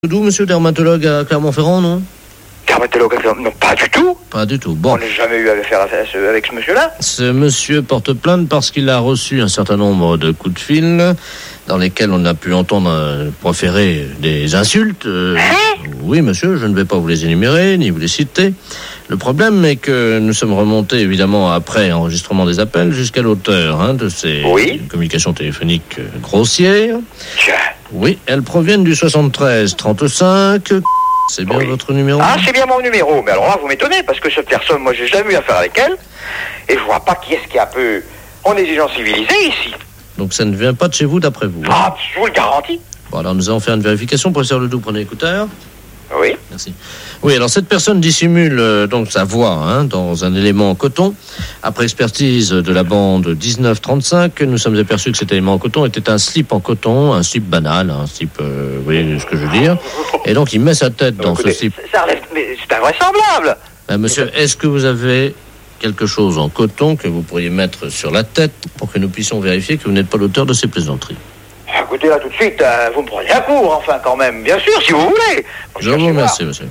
D'où, monsieur dermatologue à Clermont-Ferrand, non? Dermatologue à Clermont? Non, pas du tout. Pas du tout. Bon. On n'a jamais eu affaire avec ce monsieur-là. Ce monsieur porte plainte parce qu'il a reçu un certain nombre de coups de fil dans lesquels on a pu entendre proférer des insultes. Oui, monsieur, je ne vais pas vous les énumérer, ni vous les citer. Le problème est que nous sommes remontés, évidemment, après enregistrement des appels, jusqu'à l'auteur de ces communications téléphoniques grossières. Tiens. Oui, elles proviennent du 73 35. C'est bien votre numéro? Ah, c'est bien mon numéro. Mais alors là, vous m'étonnez, parce que cette personne, moi, j'ai jamais eu affaire avec elle. Et je vois pas qui est-ce qui est un peu... On est des gens civilisés, ici. Donc ça ne vient pas de chez vous, d'après vous? Ah, je vous le garantis. Bon, alors nous allons faire une vérification. Professeur Ledoux, prenez l'écouteur. Oui. Merci. Oui, alors cette personne dissimule donc sa voix dans un élément en coton. Après expertise de la bande 1935, nous sommes aperçus que cet élément en coton était un slip en coton, un slip banal, un slip, vous voyez ce que je veux dire. Et donc il met sa tête dans ce slip. Ça relève, mais c'est invraisemblable. Monsieur, est-ce que vous avez quelque chose en coton que vous pourriez mettre sur la tête pour que nous puissions vérifier que vous n'êtes pas l'auteur de ces plaisanteries? Écoutez, là, tout de suite, vous me prenez à court, enfin, quand même. Bien sûr, si vous voulez. Je vous remercie, monsieur.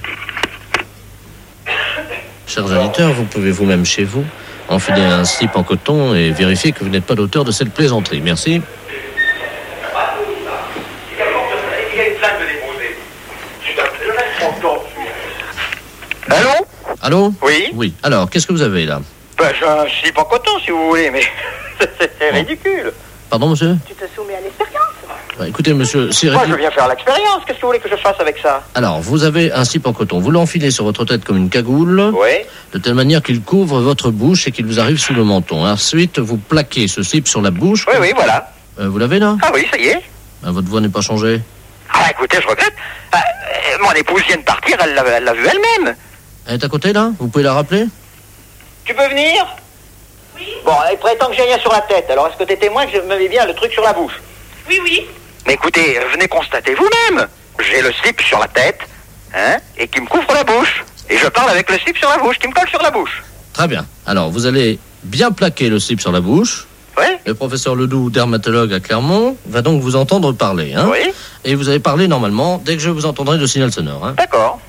Chers auditeurs, vous pouvez vous-même chez vous enfiler un slip en coton et vérifier que vous n'êtes pas l'auteur de cette plaisanterie. Merci. Allô? Allô? Oui? Oui. Alors, qu'est-ce que vous avez là? J'ai un slip en coton, si vous voulez, mais c'est ridicule. Pardon, monsieur? Tu te soumets à l'expérience. Écoutez, monsieur, si... Moi, je viens faire l'expérience. Qu'est-ce que vous voulez que je fasse avec ça? Alors, vous avez un slip en coton. Vous l'enfilez sur votre tête comme une cagoule. Oui. De telle manière qu'il couvre votre bouche et qu'il vous arrive sous le menton. Ensuite, vous plaquez ce slip sur la bouche. Oui, voilà. Vous l'avez là? Ah oui, ça y est. Votre voix n'est pas changée. Ah, écoutez, je regrette. Mon épouse vient de partir, elle l'a vu elle-même. Elle est à côté, là? Vous pouvez la rappeler? Tu peux venir? Oui. Bon, elle prétend que j'ai rien sur la tête. Alors, est-ce que t'es témoin que je me mets bien le truc sur la bouche? Oui. Mais écoutez, venez constater vous-même. J'ai le slip sur la tête, et qui me couvre la bouche. Et je parle avec le slip sur la bouche, qui me colle sur la bouche. Très bien. Alors, vous allez bien plaquer le slip sur la bouche. Oui. Le professeur Ledoux, dermatologue à Clermont, va donc vous entendre parler. Oui. Et vous allez parler normalement dès que je vous entendrai le signal sonore. D'accord.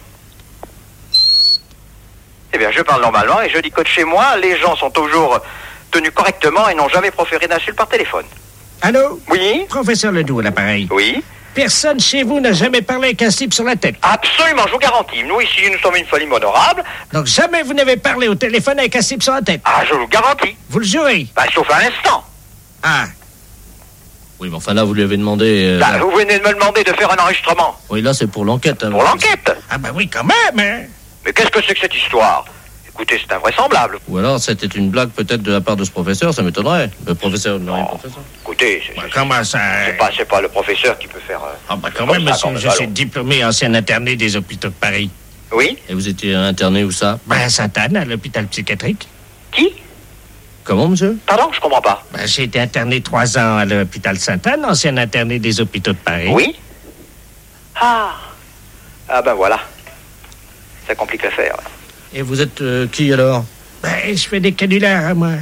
Eh bien, je parle normalement et je dis que de chez moi, les gens sont toujours tenus correctement et n'ont jamais proféré d'insultes par téléphone. Allô? Oui. Professeur Ledoux à l'appareil. Oui. Personne chez vous n'a jamais parlé avec un slip sur la tête. Absolument, je vous garantis. Nous, ici, nous sommes une famille honorable. Donc jamais vous n'avez parlé au téléphone avec un slip sur la tête. Ah, je vous garantis. Vous le jurez? Sauf un instant. Ah. Oui, mais enfin là, vous lui avez demandé... Vous venez de me demander de faire un enregistrement. Oui, là, c'est pour l'enquête. Pour l'enquête. Ah bah oui, quand même, Mais qu'est-ce que c'est que cette histoire? Écoutez, c'est invraisemblable. Ou alors, c'était une blague peut-être de la part de ce professeur, ça m'étonnerait. Le professeur ne rien professeur. Écoutez, comment ça... c'est pas le professeur qui peut faire... Ah bah quand même, monsieur, je suis diplômé ancien interné des hôpitaux de Paris. Oui. Et vous étiez interné où ça? À Sainte-Anne, à l'hôpital psychiatrique. Qui? Comment, monsieur? Pardon, je comprends pas. J'ai été interné 3 ans à l'hôpital Sainte-Anne, ancien interné des hôpitaux de Paris. Oui. Ah ben voilà. Ça complique l'affaire. Et vous êtes qui alors? Je fais des canulars, moi.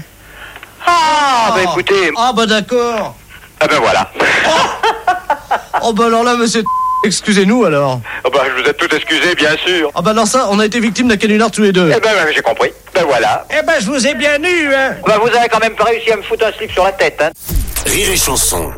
Écoutez... Ah bah d'accord. Ah ben voilà. Oh bah alors là, monsieur... Excusez-nous alors. Je vous ai tout excusé, bien sûr. Ah bah alors ça, on a été victimes d'un canular tous les deux. J'ai compris. Ben voilà. Je vous ai bien eu, Vous avez quand même pas réussi à me foutre un slip sur la tête, Rire et chanson.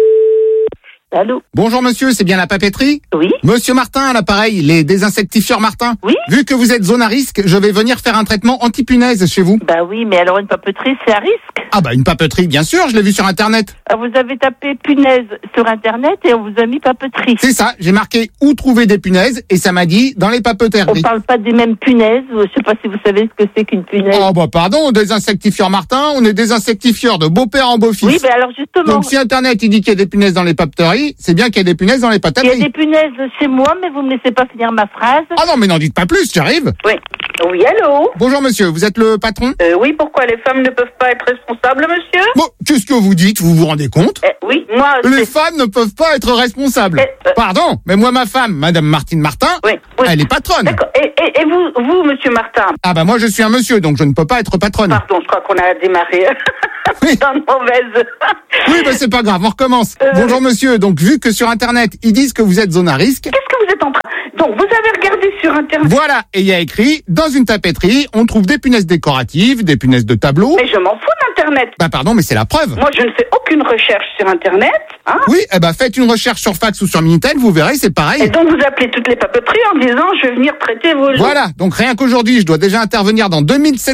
Allô? Bonjour monsieur, c'est bien la papeterie? Oui. Monsieur Martin à l'appareil, les désinsectifieurs Martin. Oui. Vu que vous êtes zone à risque, je vais venir faire un traitement anti-punaise chez vous. Bah oui, mais alors une papeterie, c'est à risque. Ah bah une papeterie, bien sûr, je l'ai vu sur internet. Vous avez tapé punaise sur internet et on vous a mis papeterie. C'est ça, j'ai marqué où trouver des punaises et ça m'a dit dans les On papeteries. parle pas des mêmes punaises. Je sais pas si vous savez ce que c'est qu'une punaise. Oh bah pardon, désinsectifieurs Martin, on est désinsectifieurs de beau-père en beau-fils. Oui, mais alors justement, Donc si internet il dit qu'il y a des punaises dans les papeteries, c'est bien qu'il y a des punaises dans les il y a patateries. des punaises chez moi, mais vous me laissez pas finir ma phrase. Ah non mais n'en dites pas plus, j'arrive. Oui. Oui, allô? Bonjour monsieur, vous êtes le patron? Oui, pourquoi les femmes ne peuvent pas être responsables, monsieur? Bon, qu'est-ce que vous dites? Vous vous rendez compte? Oui, moi... Les femmes ne peuvent pas être responsables. Pardon, mais moi, ma femme, Madame Martine Martin, Oui. elle est patronne. D'accord. Et vous, monsieur Martin? Ah bah moi, je suis un monsieur, donc je ne peux pas être patronne. Pardon, je crois qu'on a démarré Oui. dans une mauvaise... Oui, bah c'est pas grave, on recommence. Bonjour monsieur, donc vu que sur Internet, ils disent que vous êtes zone à risque, Qu'est-ce que vous êtes en train... Donc, vous avez regardé sur Internet... voilà, et il y a écrit, dans une tapeterie, on trouve des punaises décoratives, des punaises de tableau. Mais je m'en fous d'Internet. Bah pardon, mais c'est la preuve. Moi, je ne fais aucune recherche sur Internet. Hein. Oui, eh ben faites une recherche sur fax ou sur Minitel, vous verrez, c'est pareil. Et donc, vous appelez toutes les papeteries en disant, je vais venir traiter vos... Voilà, donc rien qu'aujourd'hui, je dois déjà intervenir dans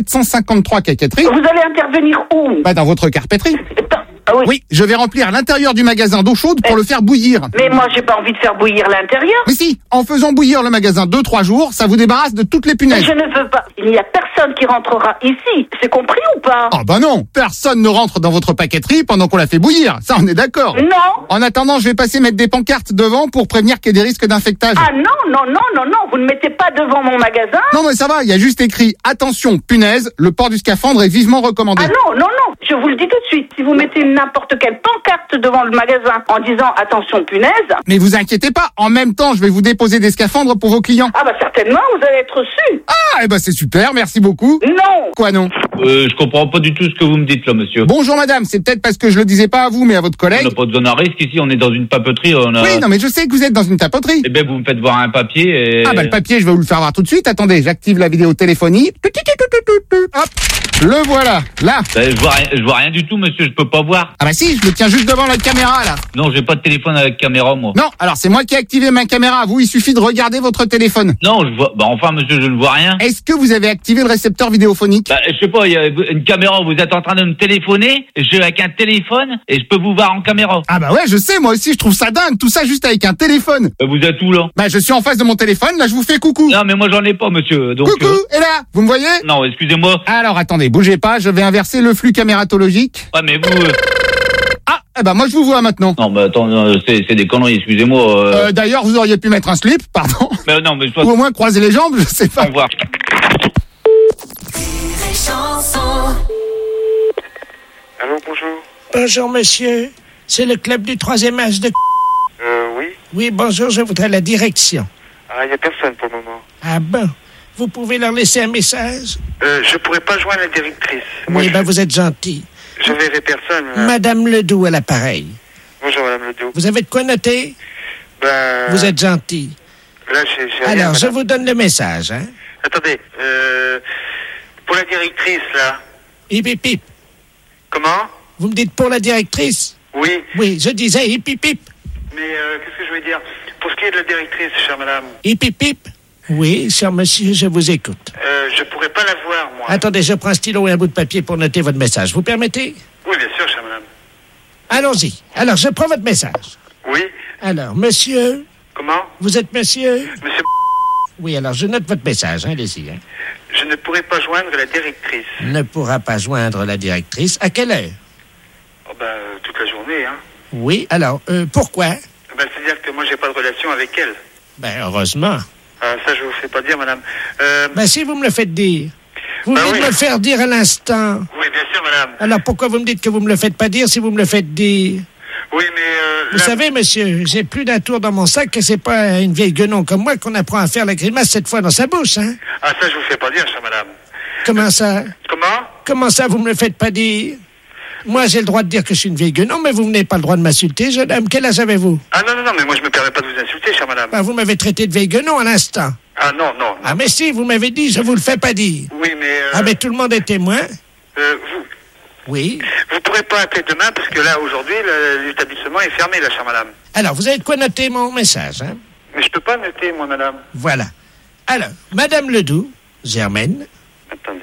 2753 caquetteries. Vous allez intervenir où? Bah dans votre carpetterie. Ah oui. Oui, je vais remplir l'intérieur du magasin d'eau chaude pour le faire bouillir. Mais moi, j'ai pas envie de faire bouillir l'intérieur. Mais si, en faisant bouillir le magasin 2-3 jours, ça vous débarrasse de toutes les Mais punaises. je ne veux pas. Il n'y a personne qui rentrera ici. C'est compris ou pas? Ah bah non, personne ne rentre dans votre paqueterie pendant qu'on la fait bouillir, ça on est d'accord. Non. En attendant, je vais passer mettre des pancartes devant pour prévenir qu'il y a des risques d'infectage. Ah non, vous ne mettez pas devant mon magasin. Non mais ça va, il y a juste écrit « Attention, punaise, le port du scaphandre est vivement recommandé ». Ah non, je vous le dis tout de suite. Si vous mettez n'importe quelle pancarte devant le magasin en disant attention punaise, Mais vous inquiétez pas, en même temps, je vais vous déposer des scaphandres pour vos clients. ah bah certainement, vous allez être reçu. Ah, eh ben c'est super, merci beaucoup. Non. Quoi non? Je comprends pas du tout ce que vous me dites là, monsieur. Bonjour madame, c'est peut-être parce que je le disais pas à vous, mais à votre On collègue. n'a pas de zone à risque ici, on est dans une papeterie. Oui, non mais je sais que vous êtes dans une tapoterie. Eh ben, vous me faites voir un papier et... Ah bah le papier, je vais vous le faire voir tout de suite. Attendez, j'active la vidéotéléphonie. Hop, le voilà, là. Je vois rien du tout, monsieur, je peux pas voir. Ah bah si, je le tiens juste devant la caméra là. Non, j'ai pas de téléphone avec caméra, moi. Non, alors c'est moi qui ai activé ma caméra. Vous, il suffit de regarder votre téléphone. Non, je vois... Bah, enfin, monsieur, je ne vois rien. Est-ce que vous avez activé le récepteur vidéophonique? Bah, je sais pas, il y a une caméra, vous êtes en train de me téléphoner, je suis avec un téléphone, et je peux vous voir en caméra. Ah bah ouais, je sais, moi aussi, je trouve ça dingue, tout ça juste avec un téléphone. Vous êtes où, là? Bah je suis en face de mon téléphone, là je vous fais coucou. Non, mais moi, j'en ai pas, monsieur, donc... Coucou, et là, vous me voyez? Non, excusez-moi. Alors attendez, bougez pas, je vais inverser le flux camératologique. Ouais, mais vous... Ah, eh ben moi je vous vois maintenant. Non, mais attends, non, c'est des conneries, excusez-moi. D'ailleurs, vous auriez pu mettre un slip, pardon. Mais non, mais je... Ou au moins croiser les jambes, je sais pas. Au revoir. Allô, bonjour. Bonjour, monsieur. C'est le club du 3e âge de... Oui. Oui, bonjour, je voudrais la direction. Ah, il n'y a personne pour le moment. Ah bon? Vous pouvez leur laisser un message? Je pourrais pas joindre la directrice. Moi, Oui, ben vous êtes gentil. je verrai personne. Là. Madame Ledoux à l'appareil. Bonjour, Madame Ledoux. Vous avez de quoi noter? Ben... Vous êtes gentil. Là, j'ai rien, Alors, je madame. vous donne le message, hein? Attendez, pour la directrice, là. Hip, hip, hip. Comment? Vous me dites pour la directrice? Oui, Oui, je disais hip, hip, hip. mais qu'est-ce que je voulais dire? Pour ce qui est de la directrice, chère madame, Hip, hip, hip. Oui, cher monsieur, je vous écoute. je pourrais pas la voir, moi. Attendez, je prends un stylo et un bout de papier pour noter votre message. Vous permettez? Oui, bien sûr, chère madame. Allons-y. Alors, je prends votre message. Oui, Alors, monsieur, comment? vous êtes monsieur? Monsieur, Oui, alors je note votre message, hein, allez-y. Hein. je ne pourrais pas joindre la directrice. Ne pourra pas joindre la directrice. À quelle heure? Oh, ben, toute la journée, hein. Oui, alors, pourquoi? Ben, c'est-à-dire que moi, j'ai pas de relation avec elle. Ben, heureusement. Ah, ça, je vous fais pas dire, madame. Ben, si vous me le faites dire. Vous Ben venez oui. de me le faire dire à l'instant. Oui, bien sûr, madame. Alors, pourquoi vous me dites que vous me le faites pas dire si vous me le faites dire? Oui, mais Vous savez, monsieur, j'ai plus d'un tour dans mon sac que c'est pas une vieille guenon comme moi qu'on apprend à faire la grimace cette fois dans sa bouche, hein? Ah, ça, je vous fais pas dire, chère madame. Comment ça? Comment? Comment ça, vous me le faites pas dire? Moi, j'ai le droit de dire que je suis une vieille guenon, mais vous n'avez pas le droit de m'insulter, jeune homme. Quel âge avez-vous? Ah, non, mais moi, je me permets pas de vous insulter, chère madame. Ben, vous m'avez traité de vieille guenon à l'instant. Ah, non. Ah, mais si, vous m'avez dit, je vous le fais pas dire. Oui, mais... Ah, mais tout le monde est témoin. vous Oui. pourrez pas appeler demain, parce que là, aujourd'hui, l'établissement est fermé, là, chère madame. Alors, vous avez de quoi noter mon message, hein? Mais je peux pas noter, moi, madame. Voilà. Alors, Madame Ledoux, Germaine. Attendez.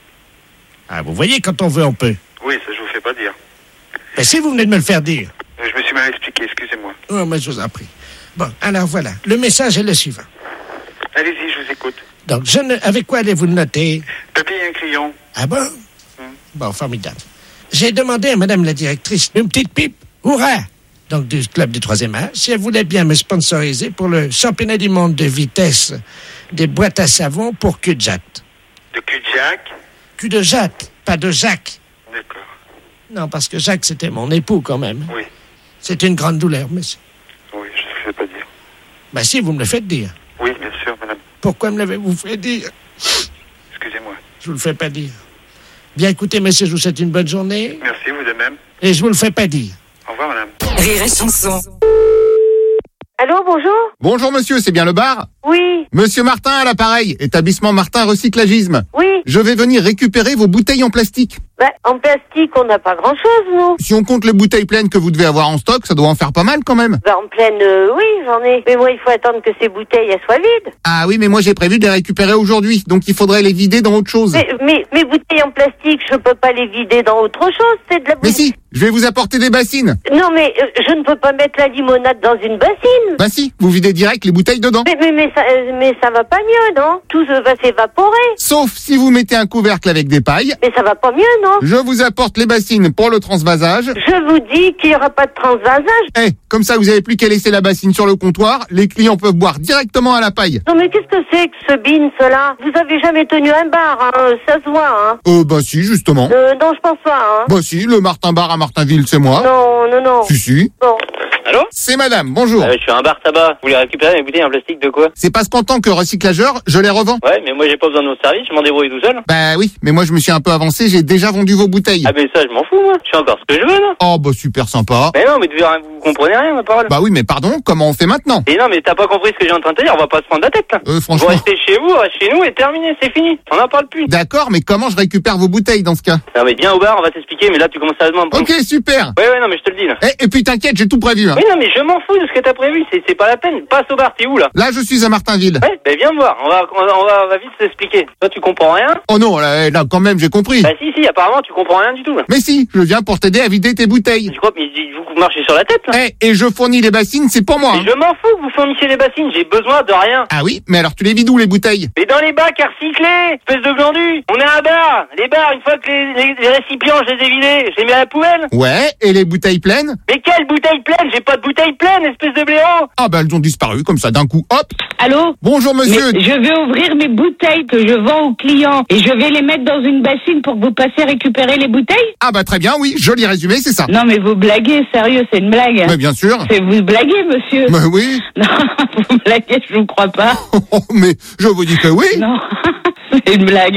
Ah, vous voyez, quand on veut, on peut. Oui, ça, je vous fais pas dire. Mais si vous venez de me le faire dire. Je me suis mal expliqué, excusez-moi. Oh, mais je vous en prie. Bon, alors voilà. Le message est le suivant. Allez-y, je vous écoute. Donc, avec quoi allez-vous le noter? Papier et un crayon. Ah bon? Bon, formidable. J'ai demandé à Madame la directrice une petite pipe. Hurrah! Donc, du club du 3e âge, si elle voulait bien me sponsoriser pour le championnat du monde de vitesse des boîtes à savon pour cul de jatte. De cul de Jacques. Cul de Jacques, pas de Jacques. D'accord. Non, parce que Jacques, c'était mon époux quand même. Oui. C'est une grande douleur, monsieur. Oui, je ne le fais pas dire. Bah si, vous me le faites dire. Oui, bien sûr, madame. Pourquoi me l'avez-vous fait dire? Excusez-moi. Je vous le fais pas dire. Bien, écoutez, monsieur, je vous souhaite une bonne journée. Merci, vous de même. Et je vous le fais pas dire. Au revoir, madame. Rire et chanson. Allô, bonjour? Bonjour monsieur, c'est bien le bar? Oui, Monsieur Martin à l'appareil, établissement Martin Recyclagisme. oui. Je vais venir récupérer vos bouteilles en plastique. Bah, en plastique, on n'a pas grand-chose, nous. Si on compte les bouteilles pleines que vous devez avoir en stock, ça doit en faire pas mal quand même. Bah, en pleine, oui, j'en ai. Mais moi, il faut attendre que ces bouteilles, elles soient vides. Ah oui, mais moi j'ai prévu de les récupérer aujourd'hui, donc il faudrait les vider dans autre chose. Mais mes bouteilles en plastique, je peux pas les vider dans autre chose, c'est de la Mais bouteille. si, je vais vous apporter des bassines. Non, mais je ne peux pas mettre la limonade dans une bassine. Bah si, vous videz direct les bouteilles dedans. Mais ça va pas mieux, non? Tout va s'évaporer. Sauf si vous mettez un couvercle avec des pailles. Mais ça va pas mieux, non? Je vous apporte les bassines pour le transvasage. Je vous dis qu'il y aura pas de transvasage. Eh, comme ça vous avez plus qu'à laisser la bassine sur le comptoir, les clients peuvent boire directement à la paille. Non, mais qu'est-ce que c'est que ce bin, cela? Vous avez jamais tenu un bar, hein? Ça se voit, hein? Bah si, justement. Non, je pense pas, hein? Bah si, le Martin Bar à Martinville, c'est moi. Non. Si. Bon. Allô? C'est madame, bonjour. Je suis un bar tabac. Vous voulez récupérer mes bouteilles en plastique de quoi? C'est parce qu'en tant que recyclageur, je les revends. Ouais, mais moi j'ai pas besoin de vos services, je m'en débrouille tout seul. Bah oui, mais moi je me suis un peu avancé, j'ai déjà vendu vos bouteilles. Ah ben ça, je m'en fous, moi. Je fais encore ce que je veux, là. Oh bah super sympa. Mais non, mais vous comprenez rien, ma parole. Bah oui, mais pardon, comment on fait maintenant? Et non, mais t'as pas compris ce que j'ai en train de te dire, on va pas se prendre la tête, là. Franchement. Vous restez chez vous, reste chez nous et terminé, c'est fini. On en parle plus. D'accord, mais comment je récupère vos bouteilles dans ce cas? Non, mais viens au bar, on va t'expliquer, mais là tu commences à demander. Ok, super. Ouais, non, mais je te le dis, là. Et puis t'inquiète, j'ai tout prévu. Hein. Oui, non, mais je m'en fous de ce que t'as prévu, c'est pas la peine. Passe au bar, t'es où, là? Là, je suis à Martinville. Ouais, ben viens me voir, on va vite s'expliquer. Toi, tu comprends rien? Oh non, là quand même, j'ai compris. Bah si, apparemment, tu comprends rien du tout, là. Mais si, je viens pour t'aider à vider tes bouteilles. Tu crois, mais vous marchez sur la tête, là? Et je fournis les bassines, c'est pour moi. Mais je m'en fous que vous fournissiez les bassines, j'ai besoin de rien. Ah oui, mais alors tu les vides où les bouteilles? Mais dans les bacs à recycler, espèce de glandu. On est un bar. Les bars, une fois que les récipients, je les ai vidés, je les mets à la poubelle. Ouais, et les bouteilles pleines? Mais quelle bouteille pleine? J'ai pas de bouteille pleine, espèce de blaireau. Ah bah elles ont disparu comme ça d'un coup, hop. Allô? Bonjour monsieur. Mais je vais ouvrir mes bouteilles que je vends aux clients et je vais les mettre dans une bassine pour que vous passiez récupérer les bouteilles? Ah bah très bien, oui, joli résumé, c'est ça. Non mais vous blaguez, sérieux, c'est une blague. Mais bien sûr. C'est vous blaguez, monsieur. Mais oui. Non, vous blaguez, je vous crois pas. Oh, mais je vous dis que oui. Non, c'est une blague.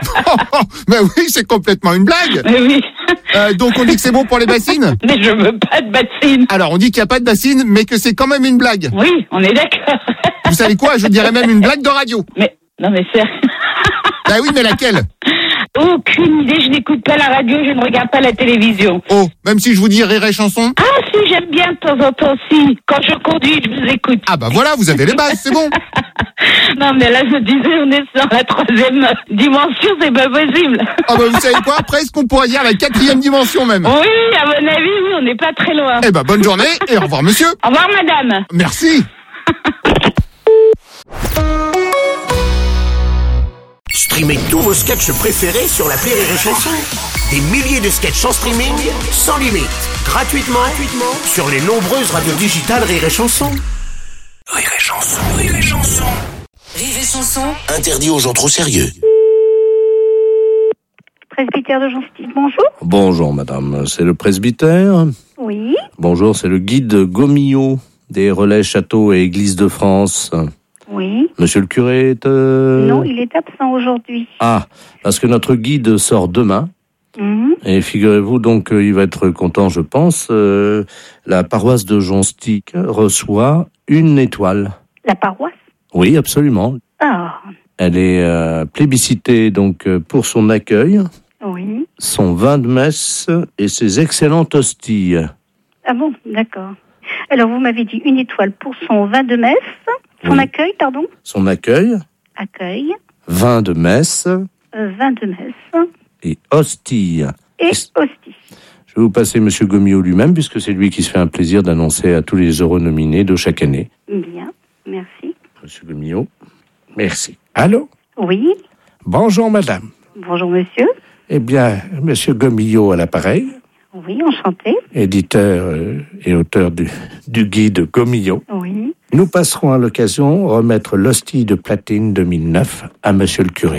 Mais oui, c'est complètement une blague. Mais oui. Donc on dit que c'est bon pour les bassines? Mais je veux pas de bassine. Alors on dit qu'il n'y a pas de bassine, mais que c'est quand même une blague. Oui, on est d'accord. Vous savez quoi? Je dirais même une blague de radio. Mais, non mais sérieux. Bah oui, mais laquelle? Aucune idée, je n'écoute pas la radio, je ne regarde pas la télévision. Oh, même si je vous dis Rire et Chanson? Ah si, j'aime bien de temps en temps, si. Quand je conduis, je vous écoute. Ah bah voilà, vous avez les bases, c'est bon. Non mais là, je disais, on est sur la 3e dimension, c'est pas possible. Ah bah vous savez quoi? Presque on pourrait dire la 4e dimension même. Oui, à mon avis, oui, on n'est pas très loin. Eh bah bonne journée et au revoir monsieur. Au revoir madame. Merci. Streamez tous vos sketchs préférés sur l'appli Rire et Chanson. Des milliers de sketchs en streaming, sans limite, gratuitement sur les nombreuses radios digitales Rire et Chanson. Rire et Chanson, Rire et Chanson. Rire et chanson. Interdit aux gens trop sérieux. Presbytère de Jean-Style, bonjour. Bonjour madame, c'est le presbytère. Oui. Bonjour, c'est le guide Gomillot des relais châteaux et églises de France. Oui. Monsieur le curé est... Non, il est absent aujourd'hui. Ah, parce que notre guide sort demain. Et figurez-vous donc qu'il va être content, je pense. La paroisse de Jonstic reçoit une étoile. La paroisse? Oui, absolument. Ah. Elle est plébiscitée donc pour son accueil, Oui. son vin de messe et ses excellentes hosties. Ah bon, d'accord. Alors vous m'avez dit une étoile pour son vin de messe, son Oui. accueil, pardon? Son accueil, Accueil, vin de messe vin de messe et hosties. et hostie. Je vais vous passer Monsieur Gomillot lui-même, puisque c'est lui qui se fait un plaisir d'annoncer à tous les heureux nominés de chaque année. Bien, merci. Monsieur Gomillot. Merci. Allô? Oui, Bonjour madame. bonjour monsieur. Eh bien, monsieur Gomillot à l'appareil, Oui, enchanté. éditeur et auteur du guide Gomillot. Oui, Nous passerons à l'occasion remettre l'hostie de platine 2009 à monsieur le curé.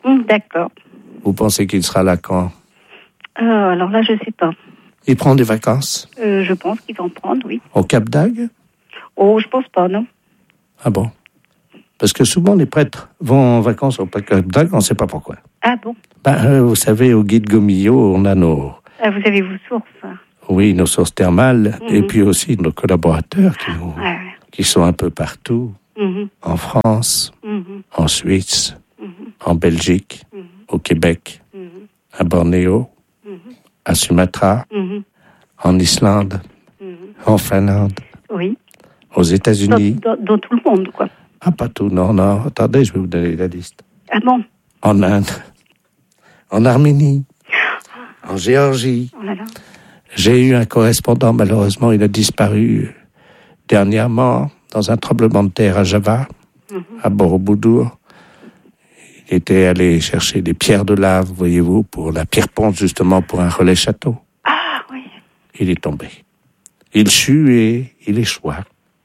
D'accord. Vous pensez qu'il sera là quand? Alors là, je sais pas. Il prend des vacances? Je pense qu'il va en prendre, oui. Au Cap d'Agde? Oh, je pense pas, non. Ah bon? Parce que souvent, les prêtres vont en vacances au Cap d'Agde, on ne sait pas pourquoi. Ah bon? Vous savez, au Guide Gomillot, on a nos... Vous avez vos sources. Oui, nos sources thermales, et puis aussi nos collaborateurs qui sont un peu partout, en France, en Suisse, en Belgique, au Québec, à Bornéo, à Sumatra, en Islande, en Finlande, oui. aux États-Unis. Dans tout le monde, quoi. Ah, pas tout, non. Attendez, je vais vous donner la liste. Ah bon? En Inde, en Arménie, en Géorgie. Oh là là. J'ai eu un correspondant, malheureusement, il a disparu dernièrement dans un tremblement de terre à Java, à Borobudur. Il était allé chercher des pierres de lave, voyez-vous, pour la pierre ponte, justement, pour un relais château. Ah oui. Il est tombé. Il sut et il échoua,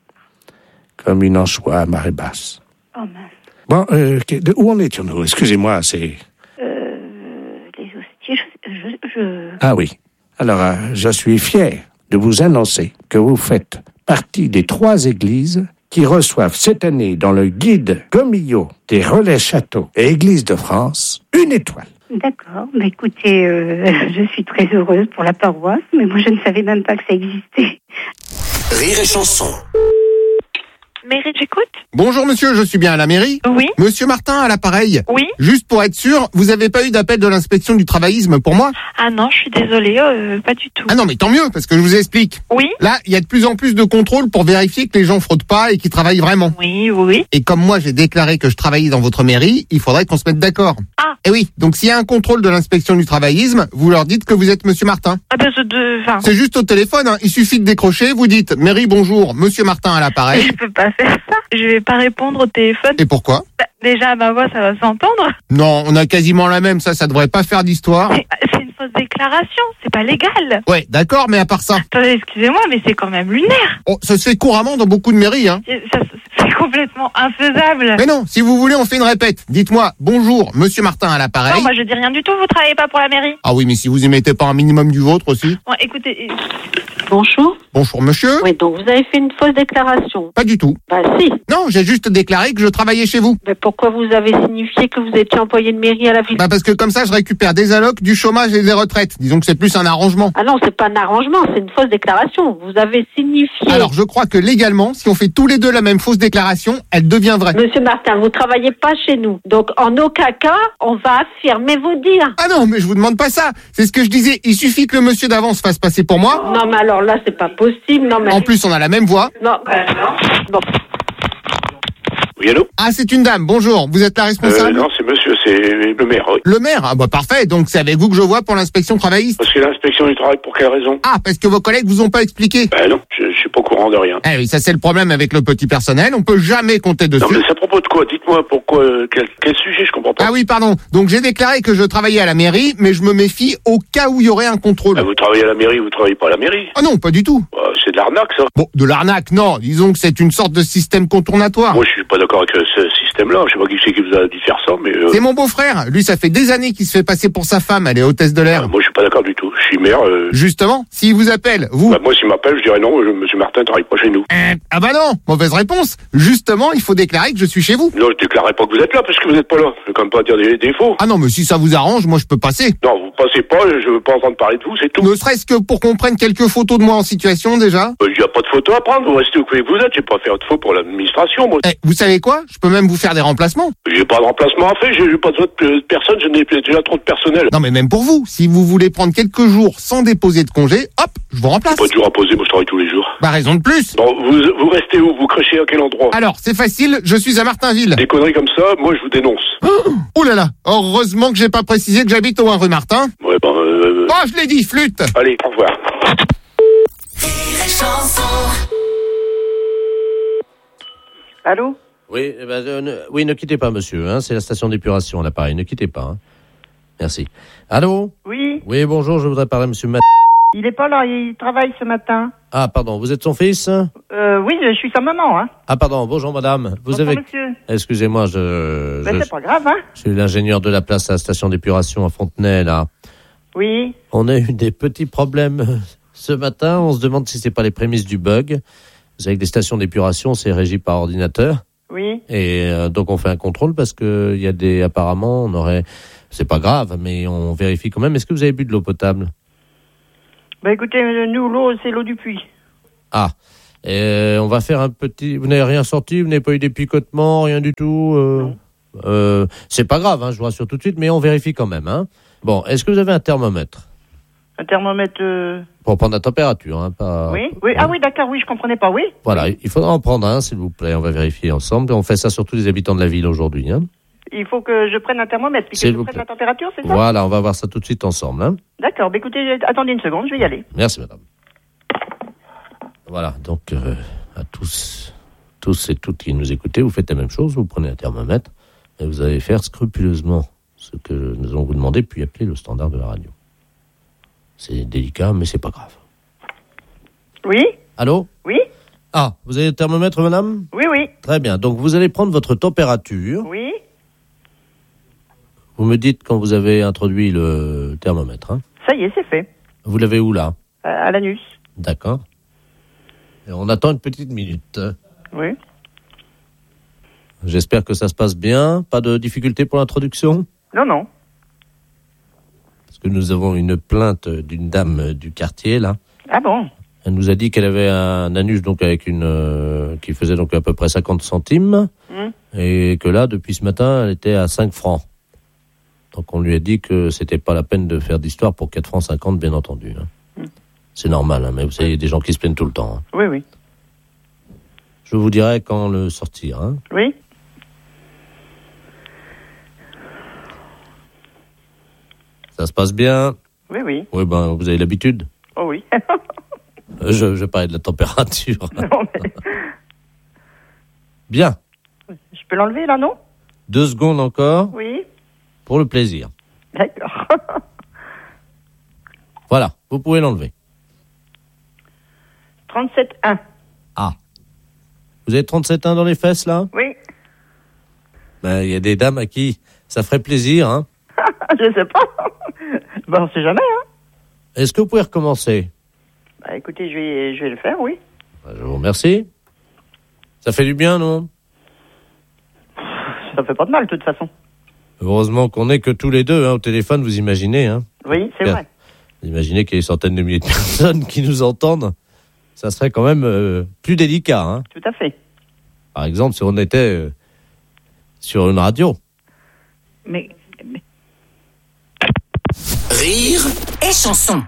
comme une anchois à marée basse. Oh mince. Bon, où en étions-nous? Excusez-moi, c'est... Les hostiles, Ah oui. Alors, je suis fier de vous annoncer que vous faites partie des 3 églises qui reçoivent cette année dans le guide Gomillot des relais châteaux et églises de France une étoile. D'accord. Bah, écoutez, je suis très heureuse pour la paroisse, mais moi, je ne savais même pas que ça existait. Rire et chanson. Mairie, j'écoute. Bonjour monsieur, je suis bien à la mairie. Oui. Monsieur Martin à l'appareil. Oui. Juste pour être sûr, vous n'avez pas eu d'appel de l'inspection du travaillisme pour moi? Ah non, je suis désolée, pas du tout. Ah non, mais tant mieux, parce que je vous explique. Oui. Là, il y a de plus en plus de contrôles pour vérifier que les gens fraudent pas et qu'ils travaillent vraiment. Oui. Et comme moi, j'ai déclaré que je travaillais dans votre mairie, il faudrait qu'on se mette d'accord. Ah. Et oui, donc s'il y a un contrôle de l'inspection du travaillisme, vous leur dites que vous êtes monsieur Martin. Ah ben, c'est juste au téléphone, hein. Il suffit de décrocher, vous dites, mairie, bonjour, monsieur Martin à l'appareil. Je peux pas faire ça. Je vais pas répondre au téléphone. Et pourquoi? Déjà, ma voix, ça va s'entendre. Non, on a quasiment la même, ça devrait pas faire d'histoire. C'est une fausse déclaration, c'est pas légal. Ouais, d'accord, mais à part ça. Attendez, excusez-moi, mais c'est quand même lunaire. Oh, ça se fait couramment dans beaucoup de mairies, hein. C'est complètement infaisable. Mais non, si vous voulez, on fait une répète. Dites-moi, bonjour, monsieur Martin à l'appareil. Non, moi je dis rien du tout, vous travaillez pas pour la mairie. Ah oui, mais si vous y mettez pas un minimum du vôtre aussi. Bon, écoutez... Bonjour. Bonjour monsieur. Oui, donc vous avez fait une fausse déclaration. Pas du tout. Bah si. Non, j'ai juste déclaré que je travaillais chez vous. Mais pourquoi vous avez signifié que vous étiez employé de mairie à la ville? Bah parce que comme ça, je récupère des allocs, du chômage et des retraites. Disons que c'est plus un arrangement. Ah non, c'est pas un arrangement, c'est une fausse déclaration. Vous avez signifié... Alors, je crois que légalement, si on fait tous les deux la même fausse déclaration, elle devient vraie. Monsieur Martin, vous travaillez pas chez nous. Donc, en aucun cas, on va affirmer vos dires. Ah non, mais je vous demande pas ça. C'est ce que je disais. Il suffit que le monsieur d'avant se fasse passer pour moi. Non, mais alors là, c'est pas possible. Non, mais... En plus, on a la même voix. Non, bon. Oui, allô? Ah, c'est une dame. Bonjour. Vous êtes la responsable? Non, c'est monsieur, c'est le maire, oui. Le maire? Ah bah parfait. Donc c'est avec vous que je vois pour l'inspection travailliste. Parce que l'inspection du travail, pour quelle raison? Ah, parce que vos collègues vous ont pas expliqué. Ben non, je suis pas au courant de rien. Eh oui, ça c'est le problème avec le petit personnel. On peut jamais compter dessus. Non, mais c'est à propos de quoi? Dites-moi pourquoi, quel sujet, je comprends pas. Ah oui, pardon. Donc j'ai déclaré que je travaillais à la mairie, mais je me méfie au cas où il y aurait un contrôle. Ah, vous travaillez à la mairie, vous travaillez pas à la mairie? Ah non, pas du tout. C'est de l'arnaque, ça. Bon, de l'arnaque, non. Disons que c'est une sorte de système contournatoire. Moi, je suis pas d'accord avec ce système-là. Je sais pas qui c'est qui vous a dit faire ça, mais... C'est mon beau-frère. Lui, ça fait des années qu'il se fait passer pour sa femme. Elle est hôtesse de l'air. Moi, je suis pas d'accord du tout. Je suis maire... Justement, s'il vous appelle, vous... Bah, moi, s'il m'appelle, je dirais non, monsieur Martin travaille pas chez nous. Ah bah non, mauvaise réponse. Justement, il faut déclarer que je suis chez vous. Non, je déclarerai pas que vous êtes là, parce que vous êtes pas là. Je vais quand même pas dire des défauts. Ah non, mais si ça vous arrange, moi je peux passer. Non, vous passez pas, je veux pas entendre parler de vous, c'est tout. Ne serait-ce que pour qu'on prenne quelques photos de moi en situation, déjà. Il y a pas de photos à prendre, vous restez où vous êtes, j'ai pas fait de photos pour l'administration, moi. Vous savez quoi? Je peux même vous faire des remplacements. J'ai pas de remplacement à faire, j'ai pas besoin de personne, je n'ai déjà trop de personnel. Non, mais même pour vous, si vous voulez prendre quelques jours sans déposer de congé, hop, je vous remplace. Pas de jours à poser, moi je travaille tous les jours. Bah, raison de plus. Bon, vous restez où? Vous crochez à quel endroit? Alors, c'est facile, je suis à Martinville. Des conneries comme ça, moi je vous dénonce. Oh là là, heureusement que j'ai pas précisé que j'habite au 1 rue Martin. Ouais, Oh, je l'ai dit, flûte. Allez, au revoir. Allô? Oui, oui, ne quittez pas, monsieur. Hein, c'est la station d'épuration à l'appareil. Ne quittez pas. Hein. Merci. Allô? Oui. Oui, bonjour. Je voudrais parler à monsieur Il est pas là, il travaille ce matin. Ah, pardon, vous êtes son fils? Oui, je suis sa maman, hein. Ah, pardon, bonjour madame. Bonjour, monsieur. Excusez-moi, C'est pas grave, hein. je suis l'ingénieur de la place à la station d'épuration à Fontenay, là. Oui. On a eu des petits problèmes ce matin. On se demande si c'est pas les prémices du bug. Vous savez que les stations d'épuration, c'est régi par ordinateur. Oui. Et donc on fait un contrôle parce que il y a des, apparemment, on aurait, c'est pas grave, mais on vérifie quand même. Est-ce que vous avez bu de l'eau potable? Bah écoutez, nous, l'eau, c'est l'eau du puits. Ah. On va faire un petit... Vous n'avez rien sorti? Vous n'avez pas eu des picotements? Rien du tout? C'est pas grave, hein, je vous rassure tout de suite, mais on vérifie quand même. Hein. Bon, est-ce que vous avez un thermomètre? Un thermomètre... Pour prendre la température, hein, pas... Oui, oui. Ah oui, d'accord, oui, je comprenais pas, oui. Voilà, il faudra en prendre un, s'il vous plaît. On va vérifier ensemble. On fait ça sur tous les habitants de la ville aujourd'hui. Hein. Il faut que je prenne un thermomètre, puis que je prenne la température, c'est ça? Voilà, on va voir ça tout de suite ensemble. Hein. D'accord, bah écoutez, attendez une seconde, je vais y aller. Merci, madame. Voilà, donc à tous et toutes qui nous écoutez, vous faites la même chose, vous prenez un thermomètre et vous allez faire scrupuleusement ce que nous allons vous demander, puis appeler le standard de la radio. C'est délicat, mais c'est pas grave. Oui? Allô? Oui? Ah, vous avez le thermomètre, madame? Oui, oui. Très bien, donc vous allez prendre votre température. Oui. Vous me dites quand vous avez introduit le thermomètre. Hein. Ça y est, c'est fait. Vous l'avez où, là? À l'anus. D'accord. Et on attend une petite minute. Oui. J'espère que ça se passe bien. Pas de difficulté pour l'introduction? Non, non. Parce que nous avons une plainte d'une dame du quartier, là. Ah bon? Elle nous a dit qu'elle avait un anus donc avec une qui faisait donc à peu près 50 centimes. Et que là, depuis ce matin, elle était à 5 francs. Donc on lui a dit que c'était pas la peine de faire d'histoire pour 4 francs 50, bien entendu. Hein. C'est normal, hein, mais vous savez, il y a des gens qui se plaignent tout le temps. Hein. Oui, oui. Je vous dirai quand le sortir. Hein. Oui. Ça se passe bien? Oui, oui. Oui, ben, vous avez l'habitude? Oh oui. Je parlais de la température. Non, mais... Bien. Je peux l'enlever, là, non? 2 secondes encore. Oui. Pour le plaisir. D'accord. Voilà, vous pouvez l'enlever. 37,1. Ah. Vous avez 37,1 dans les fesses, là? Oui. Ben, il y a des dames à qui ça ferait plaisir, hein? Je sais pas. Ben, on sait jamais, hein. Est-ce que vous pouvez recommencer? Bah, écoutez, je vais le faire, oui. Ben, je vous remercie. Ça fait du bien, non? Ça fait pas de mal, de toute façon. Heureusement qu'on n'est que tous les deux, hein, au téléphone, vous imaginez, hein? Oui, c'est vrai. Vous imaginez qu'il y a des centaines de milliers de personnes qui nous entendent. Ça serait quand même plus délicat, hein? Tout à fait. Par exemple, si on était sur une radio. Mais... Rire et chanson.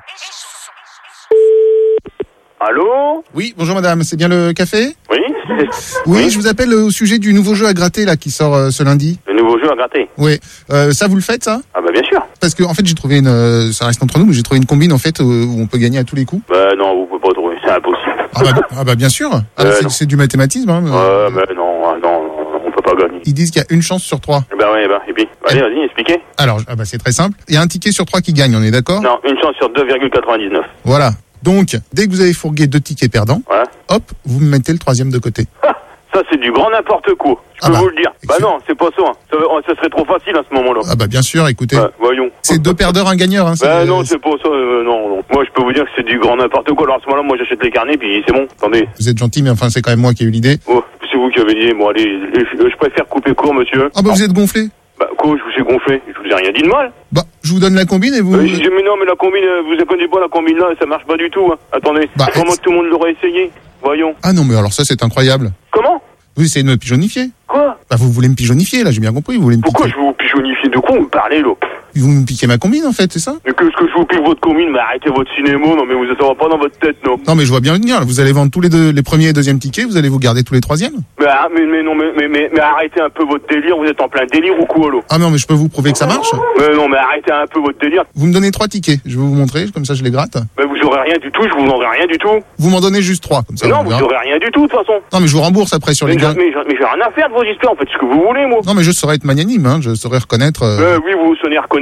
Allô? Oui, bonjour madame, c'est bien le café? Oui. Oui, je vous appelle au sujet du nouveau jeu à gratter là qui sort ce lundi. Le nouveau jeu à gratter? Oui, ça vous le faites ça? Ah bah bien sûr. Parce que en fait j'ai trouvé ça reste entre nous, mais j'ai trouvé une combine en fait où on peut gagner à tous les coups. Bah non, vous pouvez pas trouver, c'est impossible. Ah bah bien sûr. C'est du mathématisme. Hein, mais non, on peut pas gagner. Ils disent qu'il y a une chance sur 3. Bah oui, et puis, allez, vas-y, expliquez. Alors, c'est très simple. Il y a un ticket sur 3 qui gagne, on est d'accord? Non, une chance sur 2,99. Voilà. Donc, dès que vous avez fourgué 2 tickets perdants, hop, vous me mettez le 3e de côté. Ça, c'est du grand n'importe quoi. Je peux vous le dire. Bah non, c'est pas ça. Hein. Ça serait trop facile à ce moment-là. Ah bah bien sûr, écoutez. Voyons. C'est 2 perdeurs, un gagneur. Hein, bah non, c'est pas ça. Non. Moi, je peux vous dire que c'est du grand n'importe quoi. Alors à ce moment-là, moi, j'achète les carnets, puis c'est bon. Attendez. Vous êtes gentil, mais enfin, c'est quand même moi qui ai eu l'idée. Oh, c'est vous qui avez dit. Bon, allez, je préfère couper court, monsieur. Ah bah vous êtes gonflé. Bah quoi, je vous ai gonflé? Je vous ai rien dit de mal. Bah, je vous donne la combine et vous... mais non, mais la combine, vous ne connaissez pas la combine là, ça marche pas du tout. Hein. Attendez, vraiment tout le monde l'aurait essayé. Voyons. Ah non, mais alors ça, c'est incroyable. Comment? Vous essayez de me pigeonnifier. Quoi? Bah vous voulez me pigeonnifier, là, j'ai bien compris. Vous voulez me Pourquoi je vais vous pigeonnifier? De quoi vous me parlez, là? Vous me piquez ma combine, en fait, c'est ça? Mais qu'est-ce que je vous pique votre combine? Mais arrêtez votre cinéma, non mais ça va pas dans votre tête, non? Non mais je vois bien venir, là. Vous allez vendre tous les premiers et deuxièmes tickets, vous allez vous garder tous les troisièmes? Mais non, mais arrêtez un peu votre délire, vous êtes en plein délire ou quoi, là? Ah non, mais je peux vous prouver que ça marche? Mais non, mais arrêtez un peu votre délire. Vous me donnez 3 tickets, je vais vous montrer, comme ça je les gratte. Mais vous aurez rien du tout, je vous vendrai rien du tout. Vous m'en donnez juste 3, comme ça. Non, vous aurez rien du tout, de toute façon. Non mais je vous rembourse après sur les gains. Mais j'ai rien à faire de vos histoires, faites ce que vous voulez, moi. Non mais je saurais être magnanime, hein, je saurais reconnaître... Oui, vous sonnez reconnaître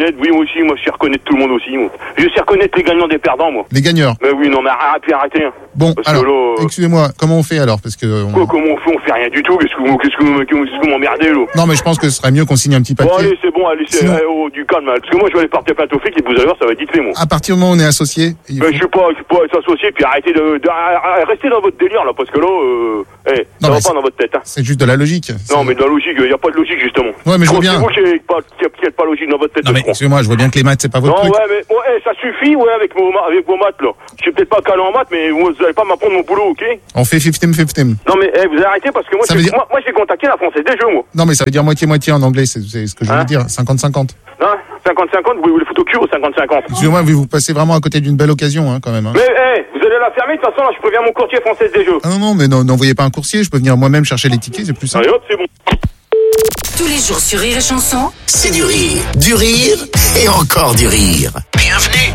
reconnaître, oui, moi aussi, moi, je sais reconnaître tout le monde aussi, moi. Je sais reconnaître les gagnants des perdants, moi. Les gagneurs. Mais oui, non, mais arrêtez, hein. Bon, parce alors, là, excusez-moi, comment on fait alors? Parce que. Quoi, comment on fait? On fait rien du tout. Qu'est-ce que vous m'emmerdez, là? Non, mais je pense que ce serait mieux qu'on signe un petit papier. Bon, allez, c'est bon, allez, Sinon... du calme, parce que moi, je vais aller porter plainte aux flics et vous allez voir, ça va être vite fait, moi. À partir du moment où on est associé. Mais je suis pas associé, puis arrêtez de rester dans votre délire, là, parce que là, ça va pas dans votre tête, hein. C'est juste de la logique. Non, mais de la logique, il n'y a pas de logique, justement. Ouais, mais je vois bien. C'est vous qui n'êtes pas logique dans votre tête. Non, mais excusez-moi, je vois bien que les maths, c'est pas votre truc. Non, ouais, mais ça suffit, avec vos maths, là. Je suis peut-être pas calé en maths, mais vous allez pas m'apprendre mon boulot, ok? On fait 50-50. Non, mais vous arrêtez, parce que moi, j'ai contacté la Française des Jeux, moi. Non, mais ça veut dire moitié-moitié en anglais, c'est ce que je voulais dire. 50-50. Non, 50-50, vous voulez les photos cul ou 50-50? Excusez-moi, vous passez vraiment à côté d'une belle occasion, hein, quand même. Hein. Mais, vous allez la fermer, de toute façon, là, je préviens mon courtier Française des Jeux. Ah non, mais n'envoyez pas un coursier, je peux venir moi-même chercher les tickets, c'est plus simple. Allez hop, c'est bon. Tous les jours sur Rire et Chanson, c'est du rire et encore du rire. Bienvenue.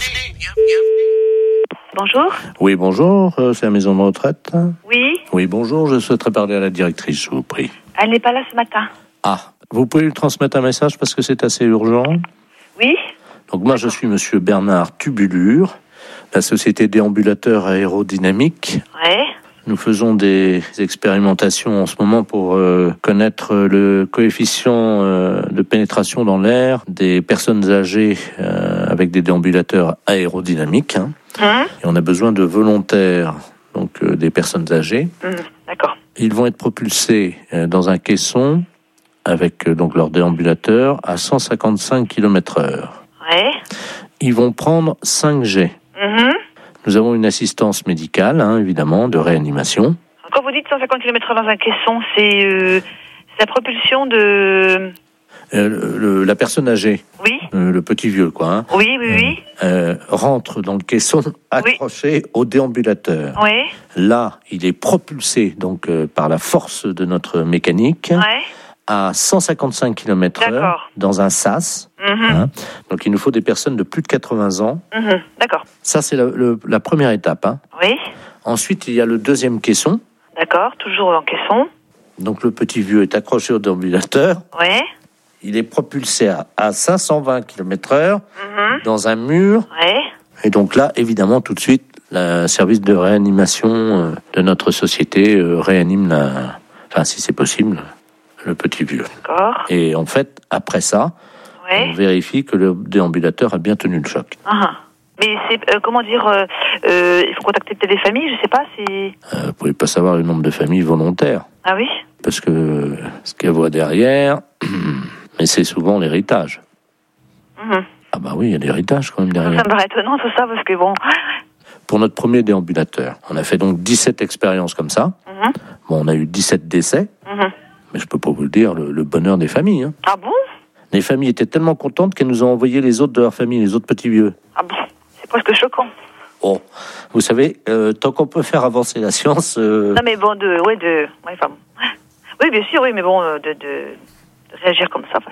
Bonjour. Oui, bonjour, c'est la maison de retraite. Oui. Oui, bonjour, je souhaiterais parler à la directrice, je vous prie. Elle n'est pas là ce matin. Ah, vous pouvez lui transmettre un message parce que c'est assez urgent? Oui. Donc moi, je suis monsieur Bernard Tubulure, la société déambulateur aérodynamique. Ouais. Nous faisons des expérimentations en ce moment pour connaître le coefficient de pénétration dans l'air des personnes âgées avec des déambulateurs aérodynamiques. Hein. Et on a besoin de volontaires, donc des personnes âgées. D'accord. Ils vont être propulsés dans un caisson avec donc leur déambulateur à 155 km/h. Ouais. Ils vont prendre 5 jets. Nous avons une assistance médicale, hein, évidemment, de réanimation. Quand vous dites 150 km/h dans un caisson, c'est la propulsion de... La personne âgée, oui. Le petit vieux, quoi. Hein, oui. Rentre dans le caisson accroché au déambulateur. Oui. Là, il est propulsé donc par la force de notre mécanique à 155 km/h dans un sas. Hein, donc il nous faut des personnes de plus de 80 ans. D'accord. Ça, c'est la première étape. Hein. Oui. Ensuite, il y a le deuxième caisson. D'accord, toujours en caisson. Donc le petit vieux est accroché au déambulateur. Oui. Il est propulsé à 520 km/h dans un mur. Oui. Et donc là, évidemment, tout de suite, le service de réanimation de notre société réanime enfin, si c'est possible, le petit vieux. D'accord. Et en fait, après ça, on vérifie que le déambulateur a bien tenu le choc. Mais c'est, comment dire, il faut contacter peut-être des familles, je sais pas, c'est... Vous pouvez pas savoir le nombre de familles volontaires. Ah oui? Parce que ce qu'elle voit derrière, mais c'est souvent l'héritage. Ah bah oui, il y a l'héritage quand même derrière. Ça me paraît étonnant tout ça, parce que bon... Pour notre premier déambulateur, on a fait donc 17 expériences comme ça. Bon, on a eu 17 décès, mais je peux pas vous le dire, le bonheur des familles. Hein. Ah bon? Les familles étaient tellement contentes qu'elles nous ont envoyé les autres de leur famille, les autres petits vieux. Ah bon? C'est presque choquant. Oh, vous savez, tant qu'on peut faire avancer la science... Non mais bon, oui, bien sûr, oui, mais bon, de réagir comme ça,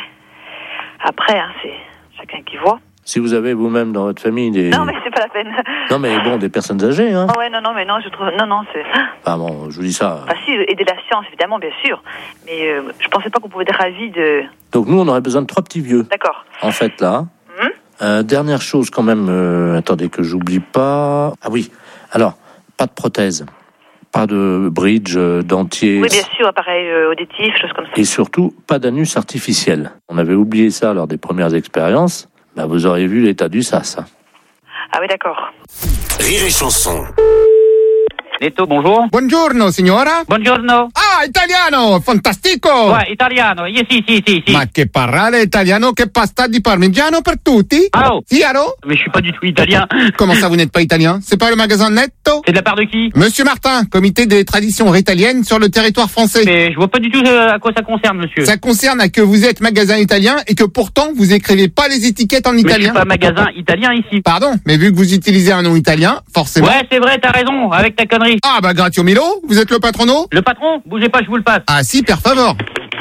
après, hein, c'est chacun qui voit. Si vous avez vous-même dans votre famille des... Non, mais c'est pas la peine. Non, mais bon, des personnes âgées, hein. Ouais, non, mais non, je trouve... Non, c'est... Enfin bon, je vous dis ça... Bah si, aider la science, évidemment, bien sûr. Mais je pensais pas qu'on pouvait être ravis de... Donc nous, on aurait besoin de 3 petits vieux. D'accord. En fait, là... dernière chose quand même, attendez que j'oublie pas... Ah oui, alors, pas de prothèse, pas de bridge, dentier... Oui, bien sûr, appareil auditif, choses comme ça. Et surtout, pas d'anus artificiel. On avait oublié ça lors des premières expériences. Bah, vous auriez vu l'état du sas. Ah oui, d'accord. Rire et Chanson. Netto, bonjour. Buongiorno, signora. Buongiorno. Ah, italiano, fantastico. Ouais, italiano, sì. Ma che parlare italiano, che pasta di parmigiano per tutti? Allô? Si, allô? Mais je suis pas du tout italien. Comment ça, vous n'êtes pas italien? C'est pas le magasin Netto? C'est de la part de qui? Monsieur Martin, comité des traditions italiennes sur le territoire français. Mais je vois pas du tout à quoi ça concerne, monsieur. Ça concerne à que vous êtes magasin italien et que pourtant vous écrivez pas les étiquettes en italien. Mais je suis pas magasin italien ici. Pardon, mais vu que vous utilisez un nom italien, forcément... Ouais, c'est vrai, t'as raison, avec ta connerie. Ah bah Gratio Milo, vous êtes le patrono? Le patron? Bougez pas, je vous le passe. Ah si, per favor.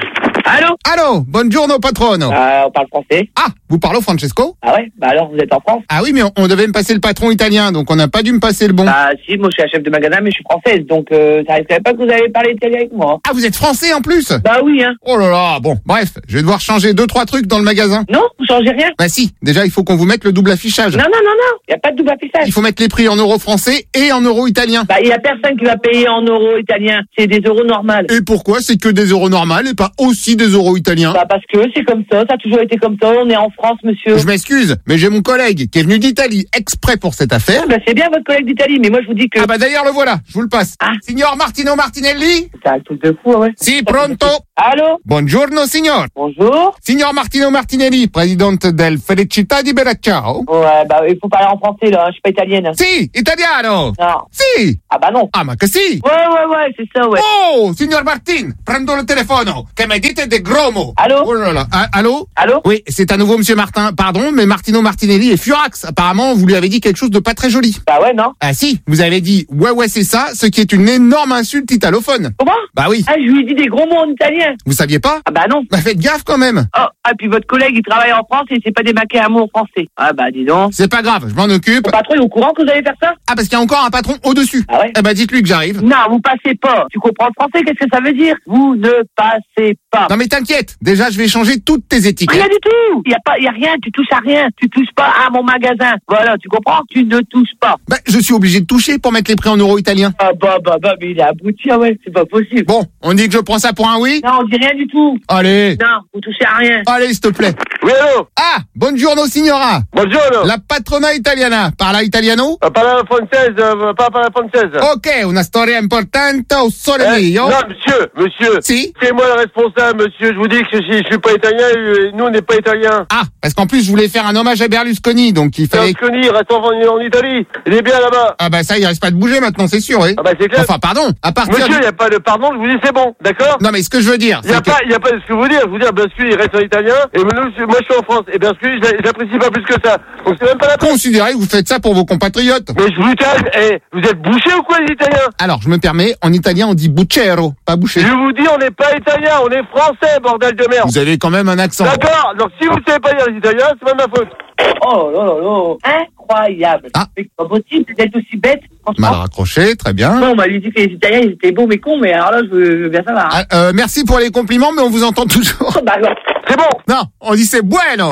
Allô, buongiorno patrono. On parle français. Ah, vous parlez Francesco? Ah ouais? Bah alors, vous êtes en France? Ah oui, mais on devait me passer le patron italien, donc on n'a pas dû me passer le bon. Bah si, moi je suis la chef de magasin, mais je suis française, donc ça risquerait pas que vous avez parlé italien avec moi. Ah, vous êtes français en plus? Bah oui, hein. Oh là là, bon, bref, je vais devoir changer 2-3 trucs dans le magasin. Non, vous changez rien? Bah si, déjà il faut qu'on vous mette le double affichage. Non, y a pas de double affichage. Il faut mettre les prix en euros français et en euros italiens. Bah y a personne qui va payer en euros italiens, c'est des euros normales. Et pourquoi c'est que des euros normales et pas aussi des euros italiens? Bah parce que c'est comme ça a toujours été comme ça, on est en France, monsieur. Je m'excuse, mais j'ai mon collègue qui est venu d'Italie exprès pour cette affaire. Ah bah c'est bien votre collègue d'Italie, mais moi je vous dis que... Ah bah d'ailleurs le voilà, je vous le passe. Signor Martino Martinelli? C'est un truc de fou, ouais. Si, pronto. Allô? Buongiorno signor. Bonjour. Signor Martino Martinelli, présidente del Felicità di Bellacciao. Ouais, bah il faut parler en français là, je suis pas italienne. Si, italiano. Non. Si. Ah bah non. Ah ma che si. Ouais, c'est ça, ouais. Oh, signor Martin, prendo le telefono, che mi dite de gros mots. Allô? Oh là là. Allô? Allô? Oui, c'est à nouveau monsieur Martin. Pardon, mais Martino Martinelli est furax. Apparemment, vous lui avez dit quelque chose de pas très joli. Bah ouais, non. Ah si, vous avez dit ouais c'est ça, ce qui est une énorme insulte italophone. Comment? Bah oui. Ah, je lui ai dit des gros mots en italien. Vous saviez pas? Ah bah non. Bah faites gaffe quand même. Oh, ah puis votre collègue il travaille en France et il sait pas démarquer un mot en français. Ah bah dis donc. C'est pas grave, je m'en occupe. Le patron est au courant que vous allez faire ça? Ah parce qu'il y a encore un patron au-dessus. Ah ouais? Eh bah dites-lui que j'arrive. Non, vous passez pas. Tu comprends le français, qu'est-ce que ça veut dire? Vous ne passez pas. Non mais t'inquiète, déjà je vais changer toutes tes étiquettes. Rien du tout. Y a rien, tu touches à rien. Tu touches pas à mon magasin. Voilà, tu comprends? Tu ne touches pas. Bah je suis obligé de toucher pour mettre les prix en euros italiens. Ah bah, mais il est abruti, ah ouais, c'est pas possible. Bon, on dit que je prends ça pour un oui? Non, on dit rien du tout. Allez. Non, vous touchez à rien. Allez, s'il te plaît. Oui, allô? Ah, buongiorno signora. Buongiorno. La patrona italiana, parla italiano? Parla française, pas parla française. Ok, una storia importante au sole mio. Non, monsieur. Si? C'est moi le responsable, monsieur. Je vous dis que je suis pas italien, nous on n'est pas italien. Ah, parce qu'en plus je voulais faire un hommage à Berlusconi, donc il fallait... Berlusconi, il reste en Italie. Il est bien là-bas. Ah bah ça, il reste pas de bouger maintenant, c'est sûr, oui. Ah bah c'est clair. Enfin, pardon, à partir... Monsieur, il n'y a pas de pardon, je vous dis c'est bon, d'accord? Non mais ce que je veux dire, il y a pas ce que vous dire. Je vous dire, Berlusconi, il reste en italien, et moi je suis en France. Et Berlusconi, je l'apprécie pas plus que ça. Donc c'est même pas la peine. Considérez que vous faites ça pour vos compatriotes. Mais je vous dis, vous êtes bouché ou quoi les Italiens? Alors, je me permets, en italien on dit bucero, pas bouché. Je vous dis, on n'est pas italien, on est français, bordel de merde. Vous avez quand même un accent. D'accord, donc si vous ne savez pas dire les Italiens, c'est pas ma faute. Oh là là là, incroyable. C'est pas possible d'être aussi bête. Mal raccroché, très bien. Non, on m'a dit que les Italiens ils étaient beaux mais cons, mais alors là je veux bien savoir. Hein. Merci pour les compliments, mais on vous entend toujours. Bah non. C'est bon. Non, on dit c'est bueno.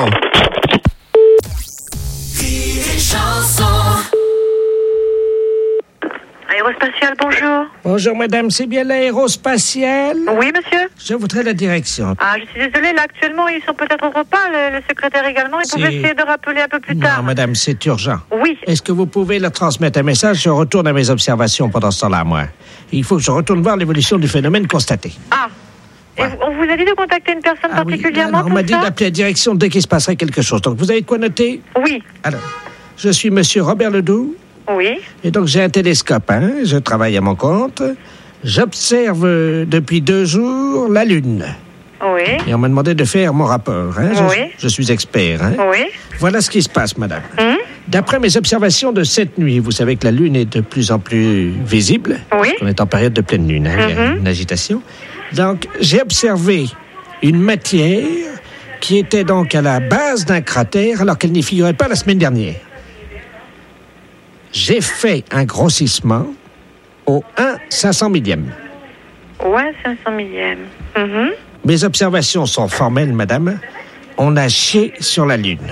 Aérospatial, bonjour. Bonjour madame, c'est bien l'aérospatial? Oui, monsieur. Je voudrais la direction. Ah, je suis désolée, là actuellement ils sont peut-être au repas, le secrétaire également. Ils pouvaient essayer de rappeler un peu plus tard. Non madame, c'est urgent. Oui. Est-ce que vous pouvez leur transmettre un message? Je retourne à mes observations pendant ce temps-là, moi. Il faut que je retourne voir l'évolution du phénomène constaté. Ah. Et on vous a dit de contacter une personne particulièrement on m'a dit d'appeler la direction dès qu'il se passerait quelque chose. Donc vous avez de quoi noter? Oui. Alors, je suis monsieur Robert Ledoux. Oui. Et donc j'ai un télescope, hein. Je travaille à mon compte. J'observe depuis 2 jours la Lune. Oui. Et on m'a demandé de faire mon rapport, hein. Oui. Je suis expert, hein. Oui. Voilà ce qui se passe, madame. D'après mes observations de cette nuit, vous savez que la Lune est de plus en plus visible. Oui. On est en période de pleine Lune, hein. Il y a une agitation. Donc, j'ai observé une matière qui était donc à la base d'un cratère alors qu'elle n'y figurait pas la semaine dernière. J'ai fait un grossissement au 1/500 millième. Ouais, 500 millième. Mes observations sont formelles, madame. On a chié sur la Lune.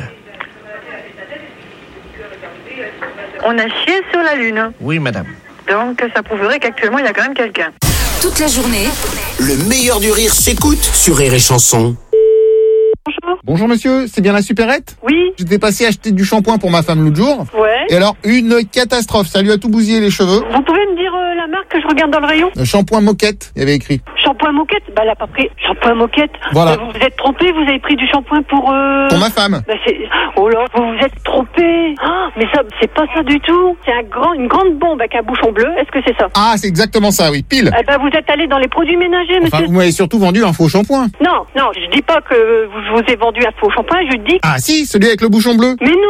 On a chié sur la Lune. Oui, madame. Donc, ça prouverait qu'actuellement, il y a quand même quelqu'un. Toute la journée, le meilleur du rire s'écoute sur Rire et Chanson. Bonjour. Bonjour monsieur, c'est bien la supérette? Oui. J'étais passé acheter du shampoing pour ma femme l'autre jour. Ouais. Et alors, une catastrophe, ça lui a tout bousillé les cheveux. Vous pouvez me dire la marque que je regarde dans le rayon? Shampoing moquette, il y avait écrit. Shampoing moquette? Bah, elle a pas pris shampoing moquette. Voilà. Vous vous êtes trompé, vous avez pris du shampoing pour... Pour ma femme. Bah, oh là, vous vous êtes trompé. Ah, mais ça, c'est pas ça du tout. C'est une grande bombe avec un bouchon bleu. Est-ce que c'est ça? Ah, c'est exactement ça, oui, pile. Eh ben, vous êtes allé dans les produits ménagers, monsieur. Enfin, vous m'avez surtout vendu un faux shampoing. Non, je dis pas que je vous ai vendu un faux shampoing, je dis... Ah si, celui avec le bouchon bleu. Mais non,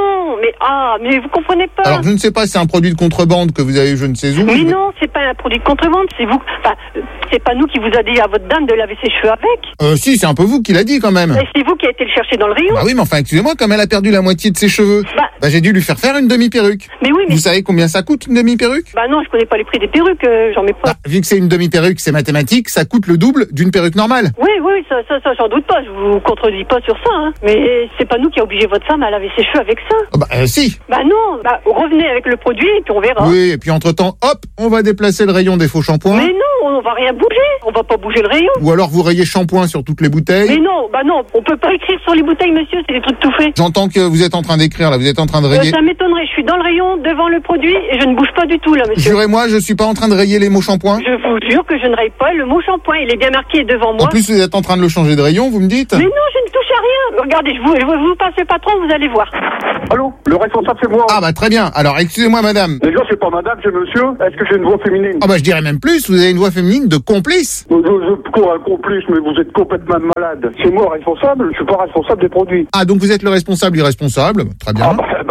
mais vous comprenez pas. Alors, je ne sais pas si c'est un produit de contrebande que vous avez eu je ne sais où. Mais non, c'est pas un produit de contrebande, c'est vous. Enfin, c'est pas nous qui vous a dit à votre dame de laver ses cheveux avec. Si, c'est un peu vous qui l'a dit quand même. Et c'est vous qui a été le chercher dans le rayon. Bah oui, mais enfin, excusez-moi, comme elle a perdu la moitié de ses cheveux, j'ai dû lui faire une demi-perruque. Mais oui, mais... Vous savez combien ça coûte une demi-perruque? Bah non, je connais pas les prix des perruques, j'en mets pas. Vu que c'est une demi-perruque, c'est mathématique, ça coûte le double d'une perruque normale. Oui, ça, j'en doute pas, je vous contredis pas sur ça, hein. Mais c'est pas nous qui a obligé votre femme à laver ses cheveux avec ça. Si. Bah non, revenez avec le produit et puis on verra. Oui, et puis entre-temps, hop, on va déplacer le rayon des faux shampoings. Mais non, on va rien bouger, on va pas bouger le rayon. Ou alors vous rayez shampoing sur toutes les bouteilles. Mais non, on peut pas écrire sur les bouteilles, monsieur, c'est des trucs tout faits. J'entends que vous êtes en train d'écrire, là, vous êtes en train de rayer. Ça m'étonnerait, je suis dans le rayon, devant le produit, et je ne bouge pas du tout, là, monsieur. Jurez-moi, je suis pas en train de rayer les mots shampoing. Je vous jure que je ne raye pas le mot shampoing, il est bien marqué devant moi. En plus, vous êtes en train de le changer de rayon, vous me dites? Mais non, je ne touche à rien. Regardez, je vous passe le patron, vous allez voir. Allô, le responsable c'est moi. Ah bah très bien, alors excusez-moi madame. Déjà c'est pas madame, c'est monsieur. Est-ce que j'ai une voix féminine? Ah bah je dirais même plus, vous avez une voix féminine de complice. Quoi, un complice? Mais vous êtes complètement malade. C'est moi responsable, je suis pas responsable des produits. Ah donc vous êtes le responsable irresponsable, très bien.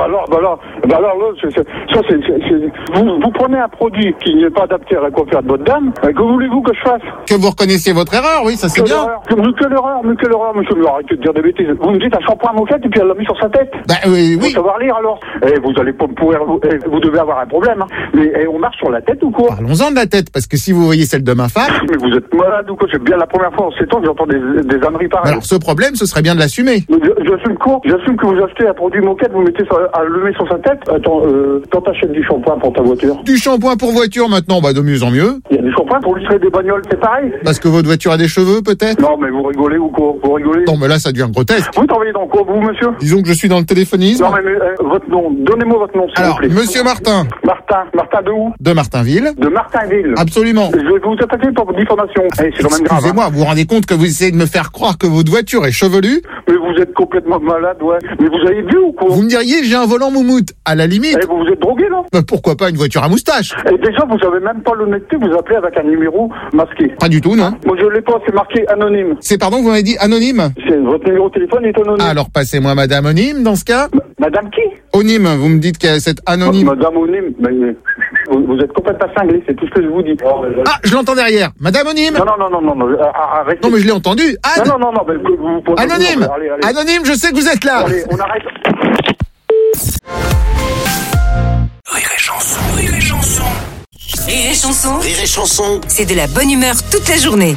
Vous prenez un produit qui n'est pas adapté à la coiffure de votre dame, que voulez-vous que je fasse? Que vous reconnaissiez votre erreur, oui, ça c'est bien. Quelle erreur, monsieur, arrêtez de dire des bêtises. Vous me dites un shampoing à moquette et puis elle l'a mis sur sa tête. Bah oui. Faut savoir lire alors. Vous allez pas pouvoir, vous devez avoir un problème, hein. Mais on marche sur la tête ou quoi? Parlons-en de la tête, parce que si vous voyez celle de ma femme... Mais vous êtes malade ou quoi? C'est bien la première fois en 7 ans que j'entends des âneries pareilles. Alors ce problème, ce serait bien de l'assumer. J'assume quoi? J'assume que vous achetez un produit moquette, vous mettez le met sur sa tête. Attends, quand t'achètes du shampoing pour ta voiture? Du shampoing pour voiture maintenant, de mieux en mieux. Il y a du shampoing pour lustrer des bagnoles, c'est pareil? Parce que votre voiture a des cheveux, peut-être? Non, mais vous rigolez ou quoi? Vous rigolez? Non, mais là, ça devient grotesque. Vous travaillez dans quoi, vous, monsieur? Disons que je suis dans le téléphonisme. Non, mais votre nom, donnez-moi votre nom, s'il vous plaît. Monsieur Martin. Martin de où? De Martinville. De Martinville. Absolument. Je vais vous attaquer pour diffamation. C'est quand même grave. Excusez-moi, vous vous rendez compte que vous essayez de me faire croire que votre voiture est chevelue? Mais vous êtes complètement malade, ouais. Mais vous avez vu ou quoi? Vous me diriez, j'ai un volant moumoute. À la limite. Vous êtes drogué, là? Pourquoi pas une voiture à moustache? Et déjà, vous avez même pas l'honnêteté de vous appeler avec un numéro masqué. Pas du tout, non. Moi, je l'ai pas, c'est marqué anonyme. C'est pardon, vous m'avez dit anonyme? Votre numéro de téléphone est anonyme. Alors, passez-moi madame Onime, dans ce cas. Madame qui? Onime, vous me dites que c'est anonyme. Madame Onime, vous êtes complètement cinglé, c'est tout ce que je vous dis. Ah, je l'entends derrière. Madame Onime? Non, arrêtez. Non, mais je l'ai entendu. Non, Anonyme! Allez. Anonyme, je sais que vous êtes là. Allez, on arrête. Rire et chanson, rire et chanson. Rire et chanson. Rire et chanson. C'est de la bonne humeur toute la journée.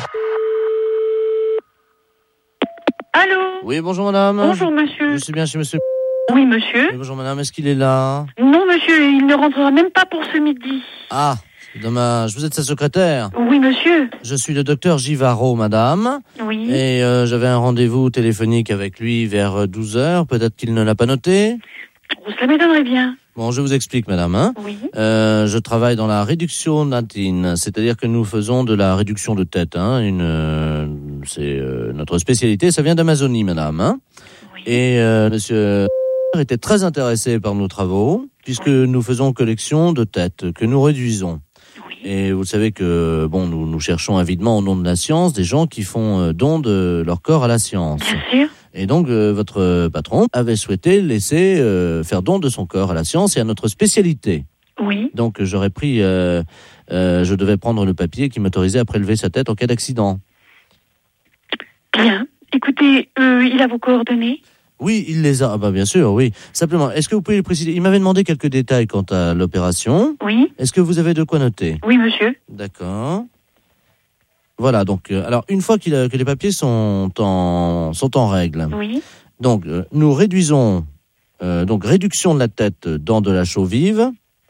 Allô? Oui, bonjour madame. Bonjour monsieur. Je suis bien chez monsieur. Oui monsieur. Oui, bonjour madame, est-ce qu'il est là? Non monsieur, il ne rentrera même pas pour ce midi. Ah, c'est dommage. Vous êtes sa secrétaire? Oui monsieur. Je suis le docteur Givaro, madame. Oui. Et j'avais un rendez-vous téléphonique avec lui vers 12h. Peut-être qu'il ne l'a pas noté? Ça m'étonnerait bien. Bon, je vous explique, madame. Oui. Je travaille dans la réduction natine, c'est-à-dire que nous faisons de la réduction de tête. C'est notre spécialité. Ça vient d'Amazonie, madame. Oui. Et monsieur était très intéressé par nos travaux, puisque nous faisons collection de têtes que nous réduisons. Oui. Et vous savez que nous cherchons avidement au nom de la science des gens qui font don de leur corps à la science. Bien sûr. Et donc, votre patron avait souhaité laisser faire don de son corps à la science et à notre spécialité. Oui. Donc, j'aurais pris... je devais prendre le papier qui m'autorisait à prélever sa tête en cas d'accident. Bien. Écoutez, il a vos coordonnées? Oui, il les a. Ah bah bien sûr, oui. Simplement, est-ce que vous pouvez le préciser? Il m'avait demandé quelques détails quant à l'opération. Oui. Est-ce que vous avez de quoi noter? Oui, monsieur. D'accord. Voilà, donc, alors, une fois que les papiers sont en règle, oui. Donc, nous réduisons, réduction de la tête dans de la chaux vive.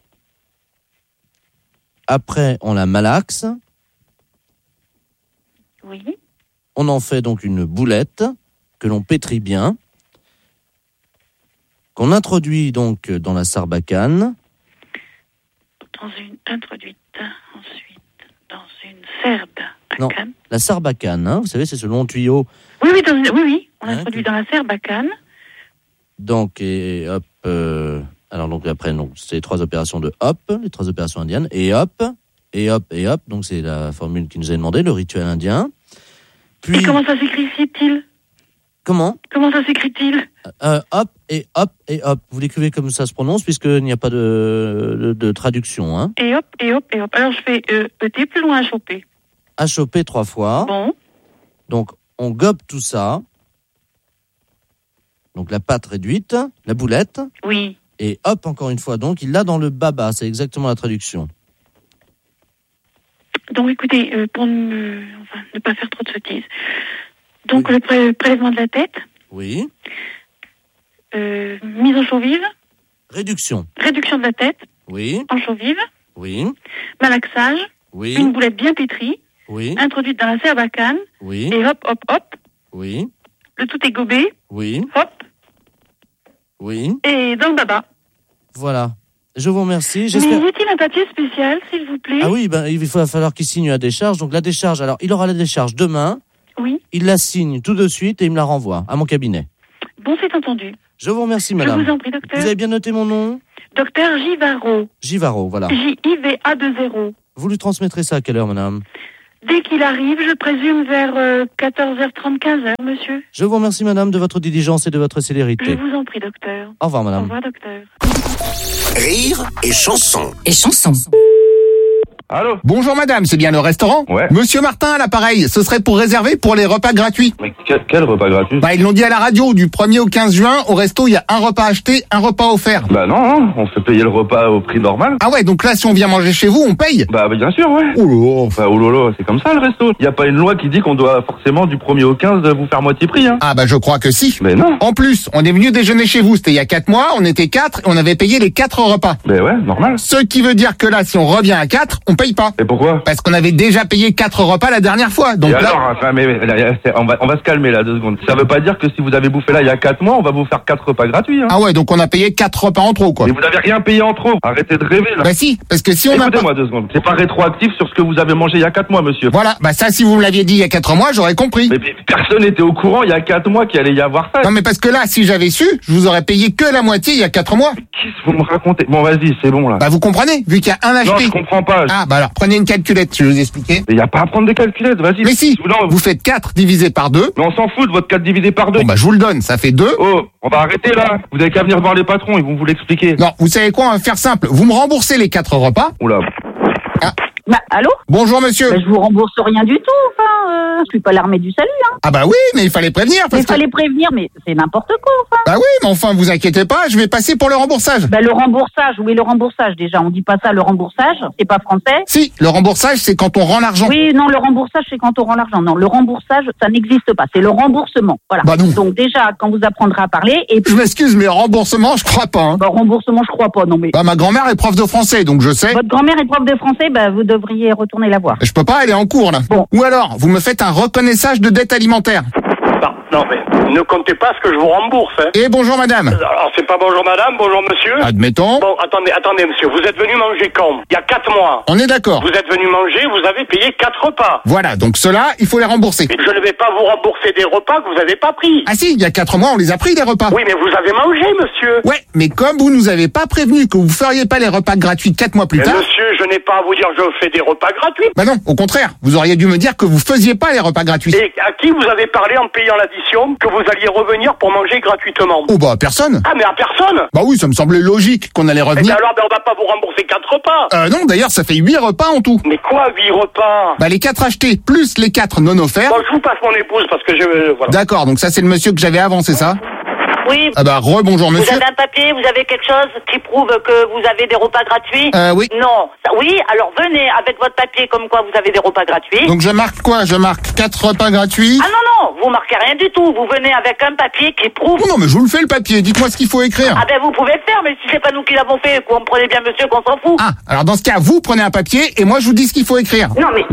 Après, on la malaxe. Oui. On en fait donc une boulette que l'on pétrit bien, qu'on introduit donc dans la sarbacane. Introduite ensuite dans une sarbacane. Non, la sarbacane, vous savez, c'est ce long tuyau. Oui, on introduit dans la sarbacane. Donc, et hop, alors donc après, c'est 3 opérations de hop, les 3 opérations indiennes, et hop, et hop, et hop, donc c'est la formule qui nous est demandée, le rituel indien. Puis, et comment ça s'écrit-il? Comment ça s'écrit-il? Hop et hop et hop. Vous l'écrivez comme ça se prononce, puisqu'il n'y a pas de traduction. Hein. Et hop et hop et hop. Alors je fais ET plus loin HOP. HOP 3 fois. Bon. Donc on gobe tout ça. Donc la pâte réduite, la boulette. Oui. Et hop, encore une fois. Donc il l'a dans le baba, c'est exactement la traduction. Donc écoutez, pour ne pas faire trop de sottises. Donc le prélèvement de la tête. Oui. Mise en chaux vive. Réduction. Réduction de la tête. Oui. En chaux vive. Oui. Malaxage. Oui. Une boulette bien pétrie. Oui. Introduite dans la serbacane. Oui. Et hop, hop, hop. Oui. Le tout est gobé. Oui. Hop. Oui. Et dans le baba. Voilà. Je vous remercie. Mais J'espère... y a-t-il un papier spécial, s'il vous plaît? Ah oui, il va falloir qu'il signe la décharge. Donc la décharge, alors il aura la décharge demain. Oui. Il la signe tout de suite et il me la renvoie à mon cabinet. Bon, c'est entendu. Je vous remercie, madame. Je vous en prie, docteur. Vous avez bien noté mon nom? Docteur Givaro. Givaro, voilà. J-I-V-A-2-0. Vous lui transmettrez ça à quelle heure, madame? Dès qu'il arrive, je présume vers 14h30, 15h, monsieur. Je vous remercie, madame, de votre diligence et de votre célérité. Je vous en prie, docteur. Au revoir, madame. Au revoir, docteur. Rire et chanson. Allô? Bonjour madame, c'est bien le restaurant? Ouais. Monsieur Martin à l'appareil, ce serait pour réserver pour les repas gratuits. Mais quel repas gratuit? Ils l'ont dit à la radio, du 1er au 15 juin, au resto, il y a un repas acheté, un repas offert. Bah non, on fait payer le repas au prix normal. Ah ouais, donc là, si on vient manger chez vous, on paye? Bah bien sûr, ouais. Oulolo. Bah oulolo, c'est comme ça le resto. Y a pas une loi qui dit qu'on doit forcément du 1er au 15 vous faire moitié prix, hein. Ah bah je crois que si. Mais non. En plus, on est venu déjeuner chez vous, c'était il y a 4 mois, on était 4 et on avait payé les 4 repas. Bah ouais, normal. Ce qui veut dire que là, si on revient à 4, on paye pas. Et pourquoi? Parce qu'on avait déjà payé 4 repas la dernière fois. Donc et là... alors, enfin, mais on va se calmer là 2 secondes. Ça veut pas dire que si vous avez bouffé là il y a 4 mois, on va vous faire 4 repas gratuits, hein. Ah ouais, donc on a payé 4 repas en trop, quoi. Mais vous avez rien payé en trop. Arrêtez de rêver là. Bah si, parce que si on a pas... Écoutez-moi 2 secondes. C'est pas rétroactif sur ce que vous avez mangé il y a 4 mois, monsieur. Voilà, bah ça, si vous me l'aviez dit il y a 4 mois, j'aurais compris. Mais personne n'était au courant il y a 4 mois qu'il allait y avoir ça. Non mais parce que là, si j'avais su, je vous aurais payé que la moitié il y a 4 mois. Qu'est-ce que vous me racontez? Bon, vas-y, c'est bon là. Bah vous comprenez, vu qu'il y a un acheté. Non, je comprends pas. Ah bah alors, prenez une calculette, je vais vous expliquer. Il y a pas à prendre des calculettes, vas-y. Mais si, non, vous faites 4 divisé par 2. Mais on s'en fout de votre 4 divisé par 2. Bon bah je vous le donne, ça fait 2. Oh, on va arrêter là. Vous avez qu'à venir voir les patrons, ils vont vous l'expliquer. Non, vous savez quoi, on va faire simple. Vous me remboursez les 4 repas. Oula. Ah. Bah, allô? Bonjour monsieur. Bah, je vous rembourse rien du tout, enfin, je suis pas l'armée du salut, hein. Ah bah oui, mais il fallait prévenir. Il fallait prévenir, mais c'est n'importe quoi, enfin. Bah oui, mais enfin, vous inquiétez pas, je vais passer pour le remboursage. Bah le remboursage, oui, le remboursage, déjà, on dit pas ça, le remboursage, c'est pas français. Si, le remboursage, c'est quand on rend l'argent. Oui, non, le remboursage, c'est quand on rend l'argent. Non, le remboursage, ça n'existe pas, c'est le remboursement, voilà. Bah non. Donc déjà, quand vous apprendrez à parler, et puis... Je m'excuse, mais remboursement, je crois pas, hein. Bah remboursement, je crois pas, non mais... Bah ma grand-mère est prof de français, donc je sais. Votre grand-mère est prof de français, bah vous devriez retourner la voir. Je peux pas, elle est en cours, là. Bon. Ou alors, vous me faites un reconnaissage de dette alimentaire. Non, mais ne comptez pas ce que je vous rembourse, hein. Et bonjour madame. Alors, c'est pas bonjour madame, bonjour monsieur. Admettons. Bon, attendez monsieur, vous êtes venu manger quand? Il y a 4 mois. On est d'accord. Vous êtes venu manger, vous avez payé 4 repas. Voilà, donc ceux-là, il faut les rembourser. Mais je ne vais pas vous rembourser des repas que vous n'avez pas pris. Ah si, il y a 4 mois, on les a pris, les repas. Oui, mais vous avez mangé, monsieur. Ouais, mais comme vous nous avez pas prévenu que vous feriez pas les repas gratuits 4 mois plus mais tard... monsieur, je n'ai pas à vous dire que je fais des repas gratuits. Bah non, au contraire, vous auriez dû me dire que vous faisiez pas les repas gratuits. Et à qui vous avez parlé en payant l'addition que vous alliez revenir pour manger gratuitement? Oh bah personne. Ah mais à personne? Bah oui, ça me semblait logique qu'on allait revenir. Et alors, on va pas vous rembourser 4 repas. Non, d'ailleurs, ça fait 8 repas en tout. Mais quoi, 8 repas? Bah les 4 achetés, plus les 4 non offerts. Bon, je vous passe mon épouse parce que je... voilà. D'accord, donc ça c'est le monsieur que j'avais avant, c'est ça? Oui. Ah bah rebonjour monsieur. Vous avez un papier, vous avez quelque chose qui prouve que vous avez des repas gratuits? Oui. Non. Oui, alors venez avec votre papier comme quoi vous avez des repas gratuits. Donc je marque quoi? Je marque 4 repas gratuits. Ah non, vous marquez rien du tout. Vous venez avec un papier qui prouve... Oh non, mais je vous le fais le papier, dites-moi ce qu'il faut écrire. Ah ben vous pouvez le faire, mais si c'est pas nous qui l'avons fait, comprenez bien monsieur qu'on s'en fout. Ah, alors dans ce cas, vous prenez un papier et moi je vous dis ce qu'il faut écrire. Non mais...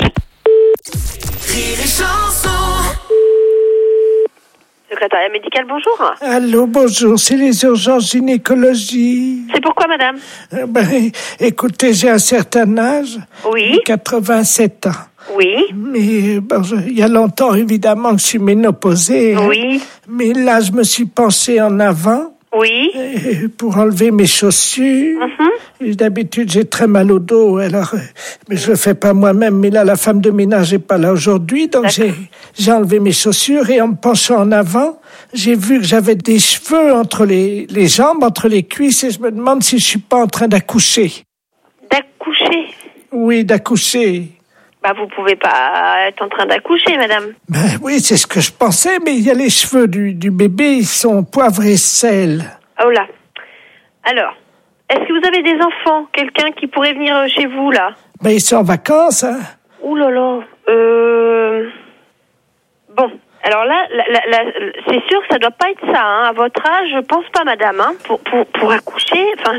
Secrétariat médical, bonjour. Allô, bonjour, c'est les urgences gynécologie. C'est pourquoi, madame? Écoutez, j'ai un certain âge. Oui. 87 ans. Oui. Mais bon, il y a longtemps, évidemment, que je suis ménopausée. Oui. Hein. Mais là, je me suis penchée en avant. Oui. Pour enlever mes chaussures. Et d'habitude, j'ai très mal au dos, alors... mais je le fais pas moi-même, mais là, la femme de ménage est pas là aujourd'hui, donc j'ai enlevé mes chaussures et en me penchant en avant, j'ai vu que j'avais des cheveux entre les jambes, entre les cuisses, et je me demande si je suis pas en train d'accoucher. D'accoucher? Oui, d'accoucher. Bah, vous pouvez pas être en train d'accoucher, madame. Ben oui, c'est ce que je pensais, mais il y a les cheveux du bébé, ils sont poivre et sel. Oh là. Alors, est-ce que vous avez des enfants? Quelqu'un qui pourrait venir chez vous, là? Ben, ils sont en vacances, hein. Ouh là là. Bon, alors là, c'est sûr que ça doit pas être ça, hein. À votre âge, je pense pas, madame, hein. Pour accoucher, enfin...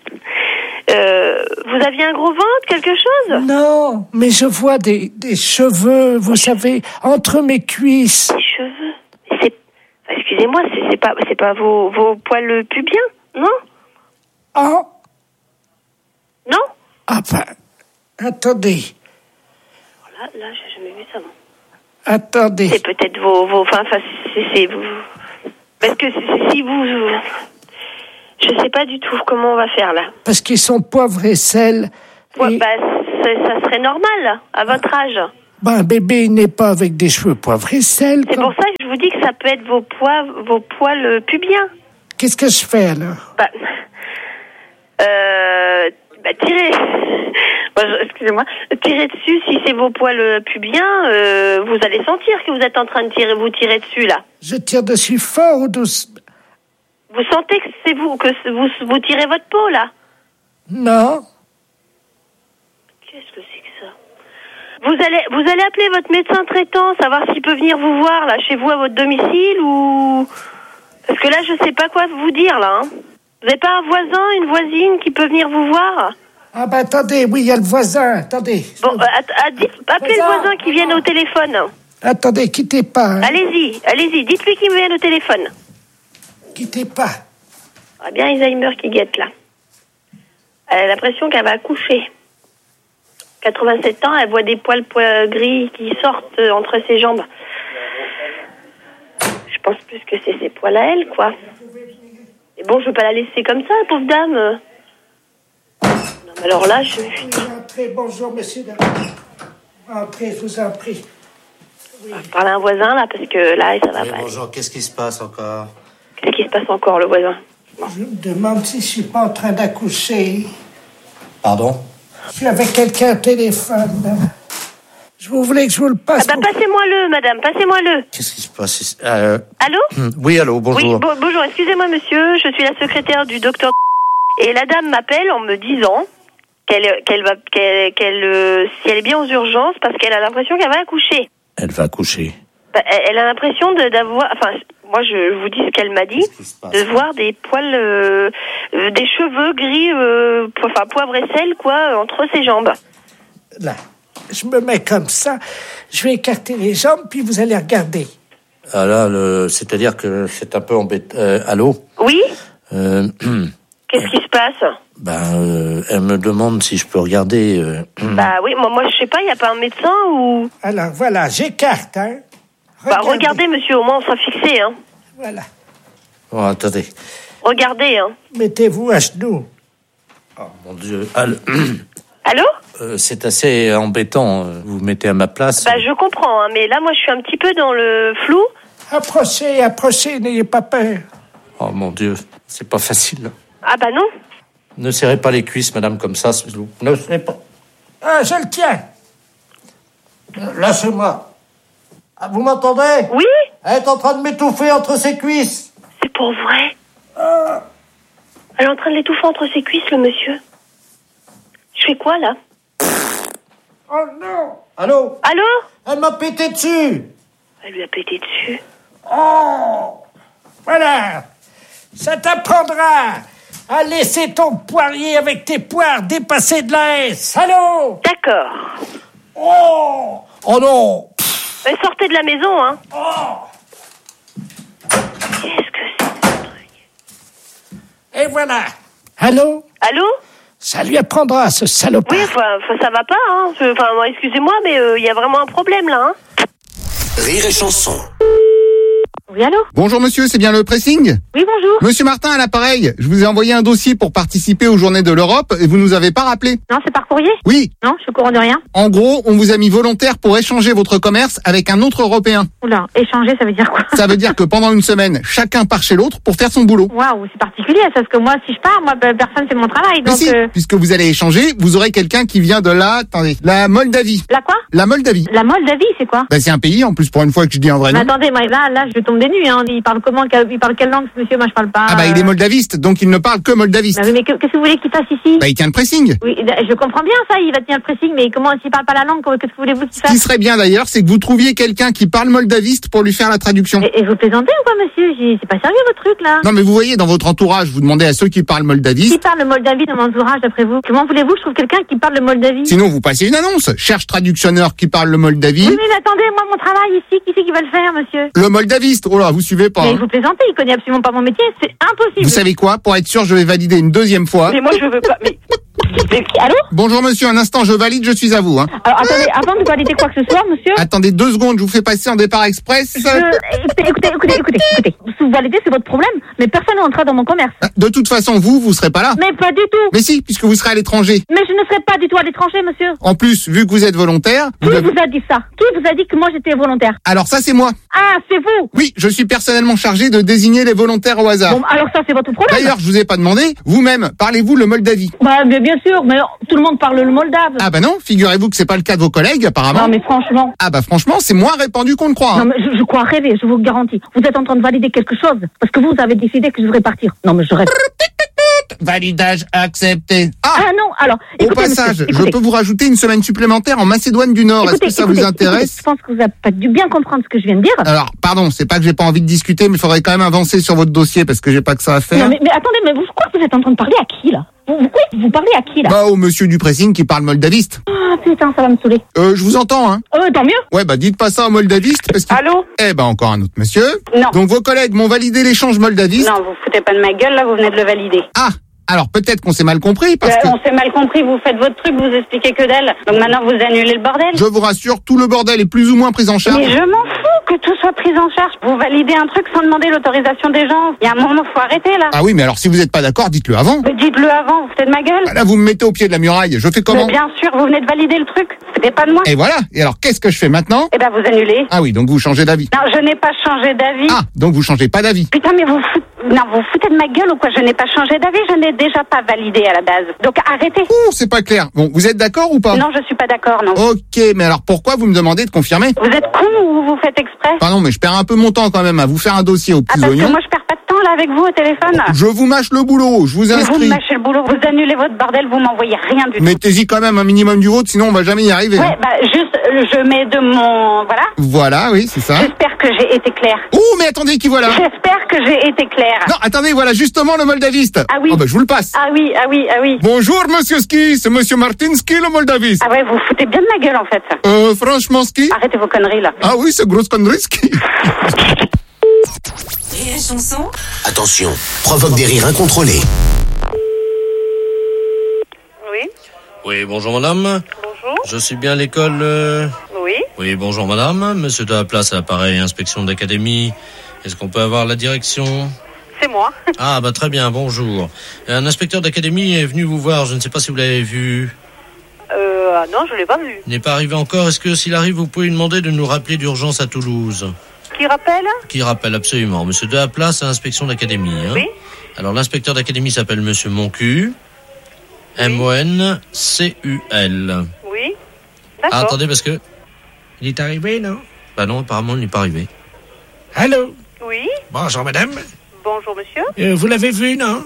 vous aviez un gros ventre, quelque chose? Non, mais je vois des cheveux, vous savez, entre mes cuisses. Des cheveux? Excusez-moi, c'est pas vos poils pubiens, non? Ah. Non? Ah ben, attendez. Là, j'ai jamais vu ça, non. Attendez. C'est peut-être c'est vous. Parce que si vous... Je sais pas du tout comment on va faire, là. Parce qu'ils sont poivre et sel. Ouais, bah, ça serait normal, à votre âge. Ben, un bébé n'est pas avec des cheveux poivre et sel. C'est pour ça que je vous dis que ça peut être vos poils pubiens. Qu'est-ce que je fais, alors? Tirez. Excusez-moi. Tirez dessus, si c'est vos poils pubiens, vous allez sentir que vous êtes en train de vous tirer dessus, là. Je tire dessus fort ou doucement? Vous sentez que c'est vous vous tirez votre peau, là? Non. Qu'est-ce que c'est que ça? Vous allez appeler votre médecin traitant, savoir s'il peut venir vous voir, là, chez vous, à votre domicile, ou... Parce que là, je sais pas quoi vous dire, là, hein. Vous n'avez pas un voisin, une voisine qui peut venir vous voir? Ah ben, attendez, oui, il y a le voisin, attendez. Bon, appelez le voisin qui vienne au téléphone. Attendez, quittez pas. Hein. Allez-y, dites-lui qu'il vienne au téléphone. Quittez pas. Ah bien Alzheimer qui guette, là. Elle a l'impression qu'elle va accoucher. 87 ans, elle voit des poils gris qui sortent entre ses jambes. Je pense plus que c'est ses poils à elle, quoi. Mais bon, je veux pas la laisser comme ça, pauvre dame. Non, mais alors là, je... Entrez, bonjour, monsieur. Entrez, je vous en prie. Oui. Je parle à un voisin, là, parce que là, ça va pas. Bonjour, qu'est-ce qui se passe encore? Qu'est-ce qui se passe encore, le voisin? Je me demande si je suis pas en train d'accoucher. Pardon? Je suis avec quelqu'un au téléphone. Vous voulez que je vous le passe? Ah bah, passez-moi-le, madame, passez-moi-le. Qu'est-ce qui se passe? Allô? Oui, allô, bonjour. Oui, bonjour, excusez-moi, monsieur, je suis la secrétaire du docteur. Et la dame m'appelle en me disant qu'elle si elle est bien aux urgences, parce qu'elle a l'impression qu'elle va accoucher. Elle va accoucher? Bah, elle a l'impression d'avoir... Enfin, moi, je vous dis ce qu'elle m'a dit, de voir des poils, des cheveux gris, poivre et sel, quoi, entre ses jambes. Là, je me mets comme ça, je vais écarter les jambes, puis vous allez regarder. Ah là, c'est-à-dire que c'est un peu embêtant. Allô? Oui? Qu'est-ce qui se passe? Elle me demande si je peux regarder. Bah oui, moi je sais pas, il n'y a pas un médecin ou... Alors voilà, j'écarte, hein. Regardez, monsieur, au moins on sera fixé, hein. Voilà. Oh, attendez. Regardez, hein. Mettez-vous à genoux. Oh mon Dieu. Allô? C'est assez embêtant. Vous vous mettez à ma place. Je comprends, hein, mais là, moi, je suis un petit peu dans le flou. Approchez, n'ayez pas peur. Oh mon Dieu, c'est pas facile. Ah bah non. Ne serrez pas les cuisses, madame, comme ça. Ne serrez pas. Ah, je le tiens. Lâchez-moi. Ah, vous m'entendez? Oui. Elle est en train de m'étouffer entre ses cuisses. C'est pour vrai? Elle est en train de l'étouffer entre ses cuisses, le monsieur. Je fais quoi, là? Oh non. Allô? Elle m'a pété dessus. Elle lui a pété dessus. Oh. Voilà. Ça t'apprendra à laisser ton poirier avec tes poires dépasser de la haie. Allô? D'accord. Oh non. Sortez de la maison, hein. Qu'est-ce que c'est, ce truc? Et voilà. Allô? Ça lui apprendra, ce salopard. Oui, ça va pas, hein. Excusez-moi, mais il y a vraiment un problème, là, hein. Rire et chanson. Oui. Oui, allô? Bonjour monsieur, c'est bien le pressing? Oui, bonjour. Monsieur Martin à l'appareil, je vous ai envoyé un dossier pour participer aux Journées de l'Europe et vous nous avez pas rappelé. Non, c'est par courrier? Oui. Non, je suis au courant de rien. En gros, on vous a mis volontaire pour échanger votre commerce avec un autre Européen. Oula, échanger, ça veut dire quoi? Ça veut dire que pendant une semaine, chacun part chez l'autre pour faire son boulot. Waouh, c'est particulier, parce que moi, si je pars, personne fait mon travail, donc... Mais si, puisque vous allez échanger, vous aurez quelqu'un qui vient de la Moldavie. La quoi? La Moldavie. La Moldavie, c'est quoi? Ben, c'est un pays, en plus, pour une fois que je dis un vrai nom. Mais attendez, moi, là, je tombe des nues, hein. Il parle comment? Il parle quelle langue, ce monsieur? Moi, je parle pas... Ah bah, il est moldaviste, donc il ne parle que moldaviste. Bah, mais qu'est-ce que vous voulez qu'il fasse ici? Bah, il tient le pressing. Oui, je comprends bien ça, il va tenir le pressing, mais comment, s'il parle pas la langue, qu'est-ce que voulez-vous qu'il fasse? Ce qui serait bien, d'ailleurs, c'est que vous trouviez quelqu'un qui parle moldaviste pour lui faire la traduction. Et vous plaisantez ou quoi, monsieur? C'est pas sérieux, votre truc, là? Non, mais vous voyez, dans votre entourage, vous demandez à ceux qui parlent moldaviste. Qui parle le moldavie dans mon entourage, d'après vous? Comment voulez-vous que je trouve quelqu'un qui parle le moldavie? Sinon, vous passez une annonce. Cherche traductionneur qui parle le moldavie. Oui, mais attendez, moi, mon travail ici, qui c'est qui va le faire, monsieur? Le moldaviste. Oh là, vous suivez pas. Mais vous plaisantez, il connaît absolument pas mon métier, c'est impossible. Vous savez quoi? Pour être sûr, je vais valider une deuxième fois. Mais moi, je veux pas, mais... Allô? Bonjour monsieur, un instant, je valide, je suis à vous. Hein. Alors attendez, avant de valider quoi que ce soit, monsieur. Attendez 2 secondes, je vous fais passer en départ express. Écoutez. Si vous validez, c'est votre problème, mais personne n'entrera dans mon commerce. De toute façon, vous serez pas là. Mais pas du tout. Mais si, puisque vous serez à l'étranger. Mais je ne serai pas du tout à l'étranger, monsieur. En plus, vu que vous êtes volontaire... Qui vous a dit ça? Qui vous a dit que moi j'étais volontaire? Alors ça, c'est moi. Ah, c'est vous? Oui, je suis personnellement chargé de désigner les volontaires au hasard. Bon, alors ça, c'est votre problème. D'ailleurs, je vous ai pas demandé, vous-même, parlez-vous le moldavie? Bah, bien sûr, mais tout le monde parle le moldave. Ah bah non, figurez-vous que c'est pas le cas de vos collègues, apparemment. Non, mais franchement... Ah bah franchement, c'est moins répandu qu'on le croit. Non, mais je crois rêver, je vous le garantis. Vous êtes en train de valider quelque chose, parce que vous avez décidé que je devrais partir. Non, mais je rêve. Validage accepté. Ah non, alors... Au passage, je peux vous rajouter une semaine supplémentaire en Macédoine du Nord. Est-ce que ça vous intéresse? Je pense que vous n'avez pas dû bien comprendre ce que je viens de dire. Alors, pardon, c'est pas que j'ai pas envie de discuter, mais il faudrait quand même avancer sur votre dossier parce que j'ai pas que ça à faire. Non, mais attendez, mais vous croyez que vous êtes en train de parler à qui, là? Vous parlez à qui, là? Bah, au monsieur du pressing qui parle moldaviste. Ah, putain, ça va me saouler. Je vous entends, hein. Tant mieux. Ouais, bah, dites pas ça au moldaviste parce que... Allô? Eh ben, encore un autre monsieur. Non. Donc, vos collègues m'ont validé l'échange moldaviste. Non, vous foutez pas de ma gueule, là, vous venez de le valider. Ah! Alors peut-être qu'on s'est mal compris parce que... On s'est mal compris, vous faites votre truc, vous expliquez que dalle. Donc maintenant vous annulez le bordel. Je vous rassure, tout le bordel est plus ou moins pris en charge. Mais je m'en fous que tout soit pris en charge. Vous validez un truc sans demander l'autorisation des gens. Il y a un moment, faut arrêter là. Ah oui, mais alors si vous n'êtes pas d'accord, dites-le avant. Mais dites-le avant, vous foutez de ma gueule. Bah là vous me mettez au pied de la muraille, je fais comment? Mais bien sûr, vous venez de valider le truc. C'était pas de moi. Et voilà, et alors qu'est-ce que je fais maintenant? Eh ben vous annulez. Ah oui, donc vous changez d'avis. Non, je n'ai pas changé d'avis. Ah, donc vous changez pas d'avis. Putain, mais vous foutez de ma gueule ou quoi? Je n'ai pas changé d'avis, je n'ai déjà pas validé à la base. Donc arrêtez. Oh, c'est pas clair. Bon, vous êtes d'accord ou pas? Non, je suis pas d'accord, non. Ok, mais alors pourquoi vous me demandez de confirmer? Vous êtes con ou vous faites exprès? Pardon, mais je perds un peu mon temps quand même à vous faire un dossier aux petits parce oignons. Que moi je perds pas de temps là avec vous au téléphone. Je vous mâche le boulot, je vous inscris. Vous me mâchez le boulot, vous annulez votre bordel, vous m'envoyez rien du tout. Mettez-y quand même un minimum du vôtre, sinon on va jamais y arriver. Ouais, bah juste, je mets de mon... Voilà. Voilà, oui, c'est ça. J'espère que j'ai été claire. Oh, mais attendez, qui voilà? J'espère que j'ai été claire. Non, attendez, voilà justement le moldaviste. Ah oui. Oh bah je vous le passe. Ah oui. Bonjour monsieur Ski, c'est monsieur Martinski le moldaviste. Ah ouais, vous foutez bien de ma gueule en fait. Franchement Ski. Arrêtez vos conneries là. Ah oui, c'est grosse connerie Ski. Et chanson. Attention, provoque des rires incontrôlés. Oui. Oui, bonjour madame. Bonjour. Je suis bien à l'école. Oui. Oui, bonjour madame. Monsieur de la place à l'appareil, inspection d'académie. Est-ce qu'on peut avoir la direction? C'est moi. Ah bah très bien, bonjour. Un inspecteur d'académie est venu vous voir, je ne sais pas si vous l'avez vu. Non, je l'ai pas vu. Il n'est pas arrivé encore. Est-ce que s'il arrive, vous pouvez lui demander de nous rappeler d'urgence à Toulouse? Qui rappelle? Qui rappelle, absolument. Monsieur de la place à inspection d'académie. Hein. Oui. Alors l'inspecteur d'académie s'appelle monsieur Moncu. Oui. M-O-N-C-U-L. Oui. D'accord. Ah, attendez, parce que... Il est arrivé, non? Bah non, apparemment, il n'est pas arrivé. Allô? Oui. Bonjour, madame. Bonjour, monsieur. Vous l'avez vu, non?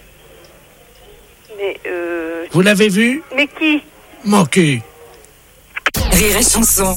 Mais, Vous l'avez vu? Mais qui? Mon cul. Rire et chanson.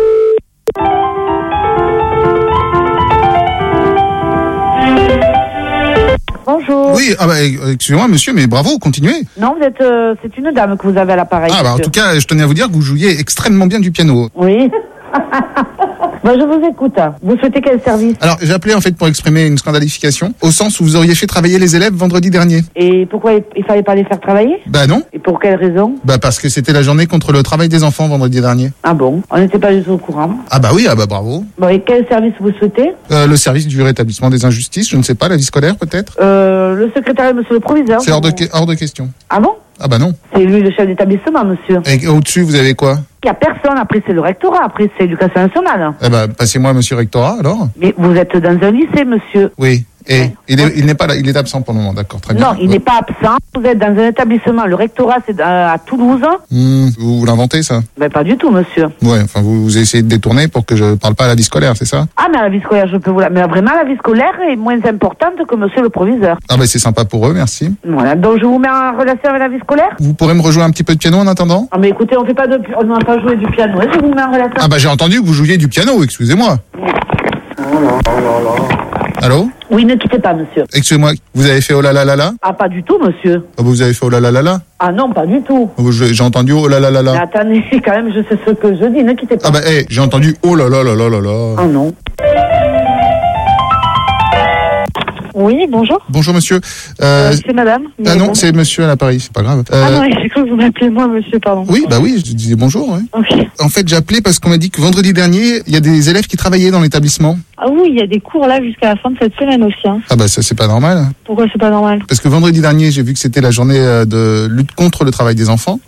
Bonjour. Oui, ah bah, excusez-moi monsieur, mais bravo, continuez. Non, vous êtes, c'est une dame que vous avez à l'appareil. Ah bah en tout cas, je tenais à vous dire que vous jouiez extrêmement bien du piano. Oui. Je vous écoute. Vous souhaitez quel service? Alors, j'ai appelé en fait pour exprimer une scandalification, au sens où vous auriez fait travailler les élèves vendredi dernier. Et pourquoi il fallait pas les faire travailler? Bah non. Et pour quelle raison? Bah parce que c'était la journée contre le travail des enfants vendredi dernier. Ah bon? On n'était pas du tout au courant. Ah bah oui, ah bah bravo. Bon, et quel service vous souhaitez? Le service du rétablissement des injustices, je ne sais pas, la vie scolaire peut-être? Le secrétariat, monsieur le proviseur. C'est hors de question. Ah bon? Ah bah non. C'est lui le chef d'établissement, monsieur. Et au-dessus, vous avez quoi? Il n'y a personne, après c'est le rectorat, après c'est l'éducation nationale. Eh bah, passez-moi monsieur rectorat, alors. Mais vous êtes dans un lycée, monsieur. Oui. Et il n'est pas là, il est absent pour le moment, d'accord, très bien. Non, il n'est pas absent. Vous êtes dans un établissement. Le rectorat, c'est à Toulouse. Vous l'inventez, ça? Ben, pas du tout, monsieur. Ouais, enfin, vous essayez de détourner pour que je parle pas à la vie scolaire, c'est ça? Ah, mais à la vie scolaire, je peux vous la... Mais vraiment, la vie scolaire est moins importante que monsieur le proviseur. Ah, ben, c'est sympa pour eux, merci. Voilà, donc je vous mets en relation avec la vie scolaire. Vous pourrez me rejouer un petit peu de piano en attendant? Ah, mais écoutez, on n'a pas joué du piano. Je vous mets en relation. Ah, bah, j'ai entendu que vous jouiez du piano, excusez-moi. Allô? Oui, ne quittez pas, monsieur. Excusez-moi, vous avez fait oh là là là là? Ah, pas du tout, monsieur. Ah, vous avez fait oh là là là là? Ah non, pas du tout. J'ai entendu oh là là là là. Mais attendez, quand même, je sais ce que je dis, ne quittez pas. Ah bah, j'ai entendu oh là là là là là là. Ah non. Oui, bonjour. Bonjour, monsieur. C'est madame. Ah non, c'est monsieur à l'appareil, c'est pas grave. Ah non, j'ai cru que vous m'appelez moi, monsieur, pardon. Oui, bah oui, je disais bonjour, ouais. Ok. En fait, j'ai appelé parce qu'on m'a dit que vendredi dernier, il y a des élèves qui travaillaient dans l'établissement. Ah oui, il y a des cours là jusqu'à la fin de cette semaine aussi. Hein. Ah bah ça, c'est pas normal. Pourquoi c'est pas normal? Parce que vendredi dernier, j'ai vu que c'était la journée de lutte contre le travail des enfants.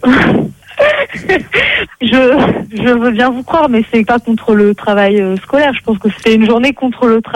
Je veux bien vous croire, mais c'est pas contre le travail scolaire. Je pense que c'était une journée contre le travail.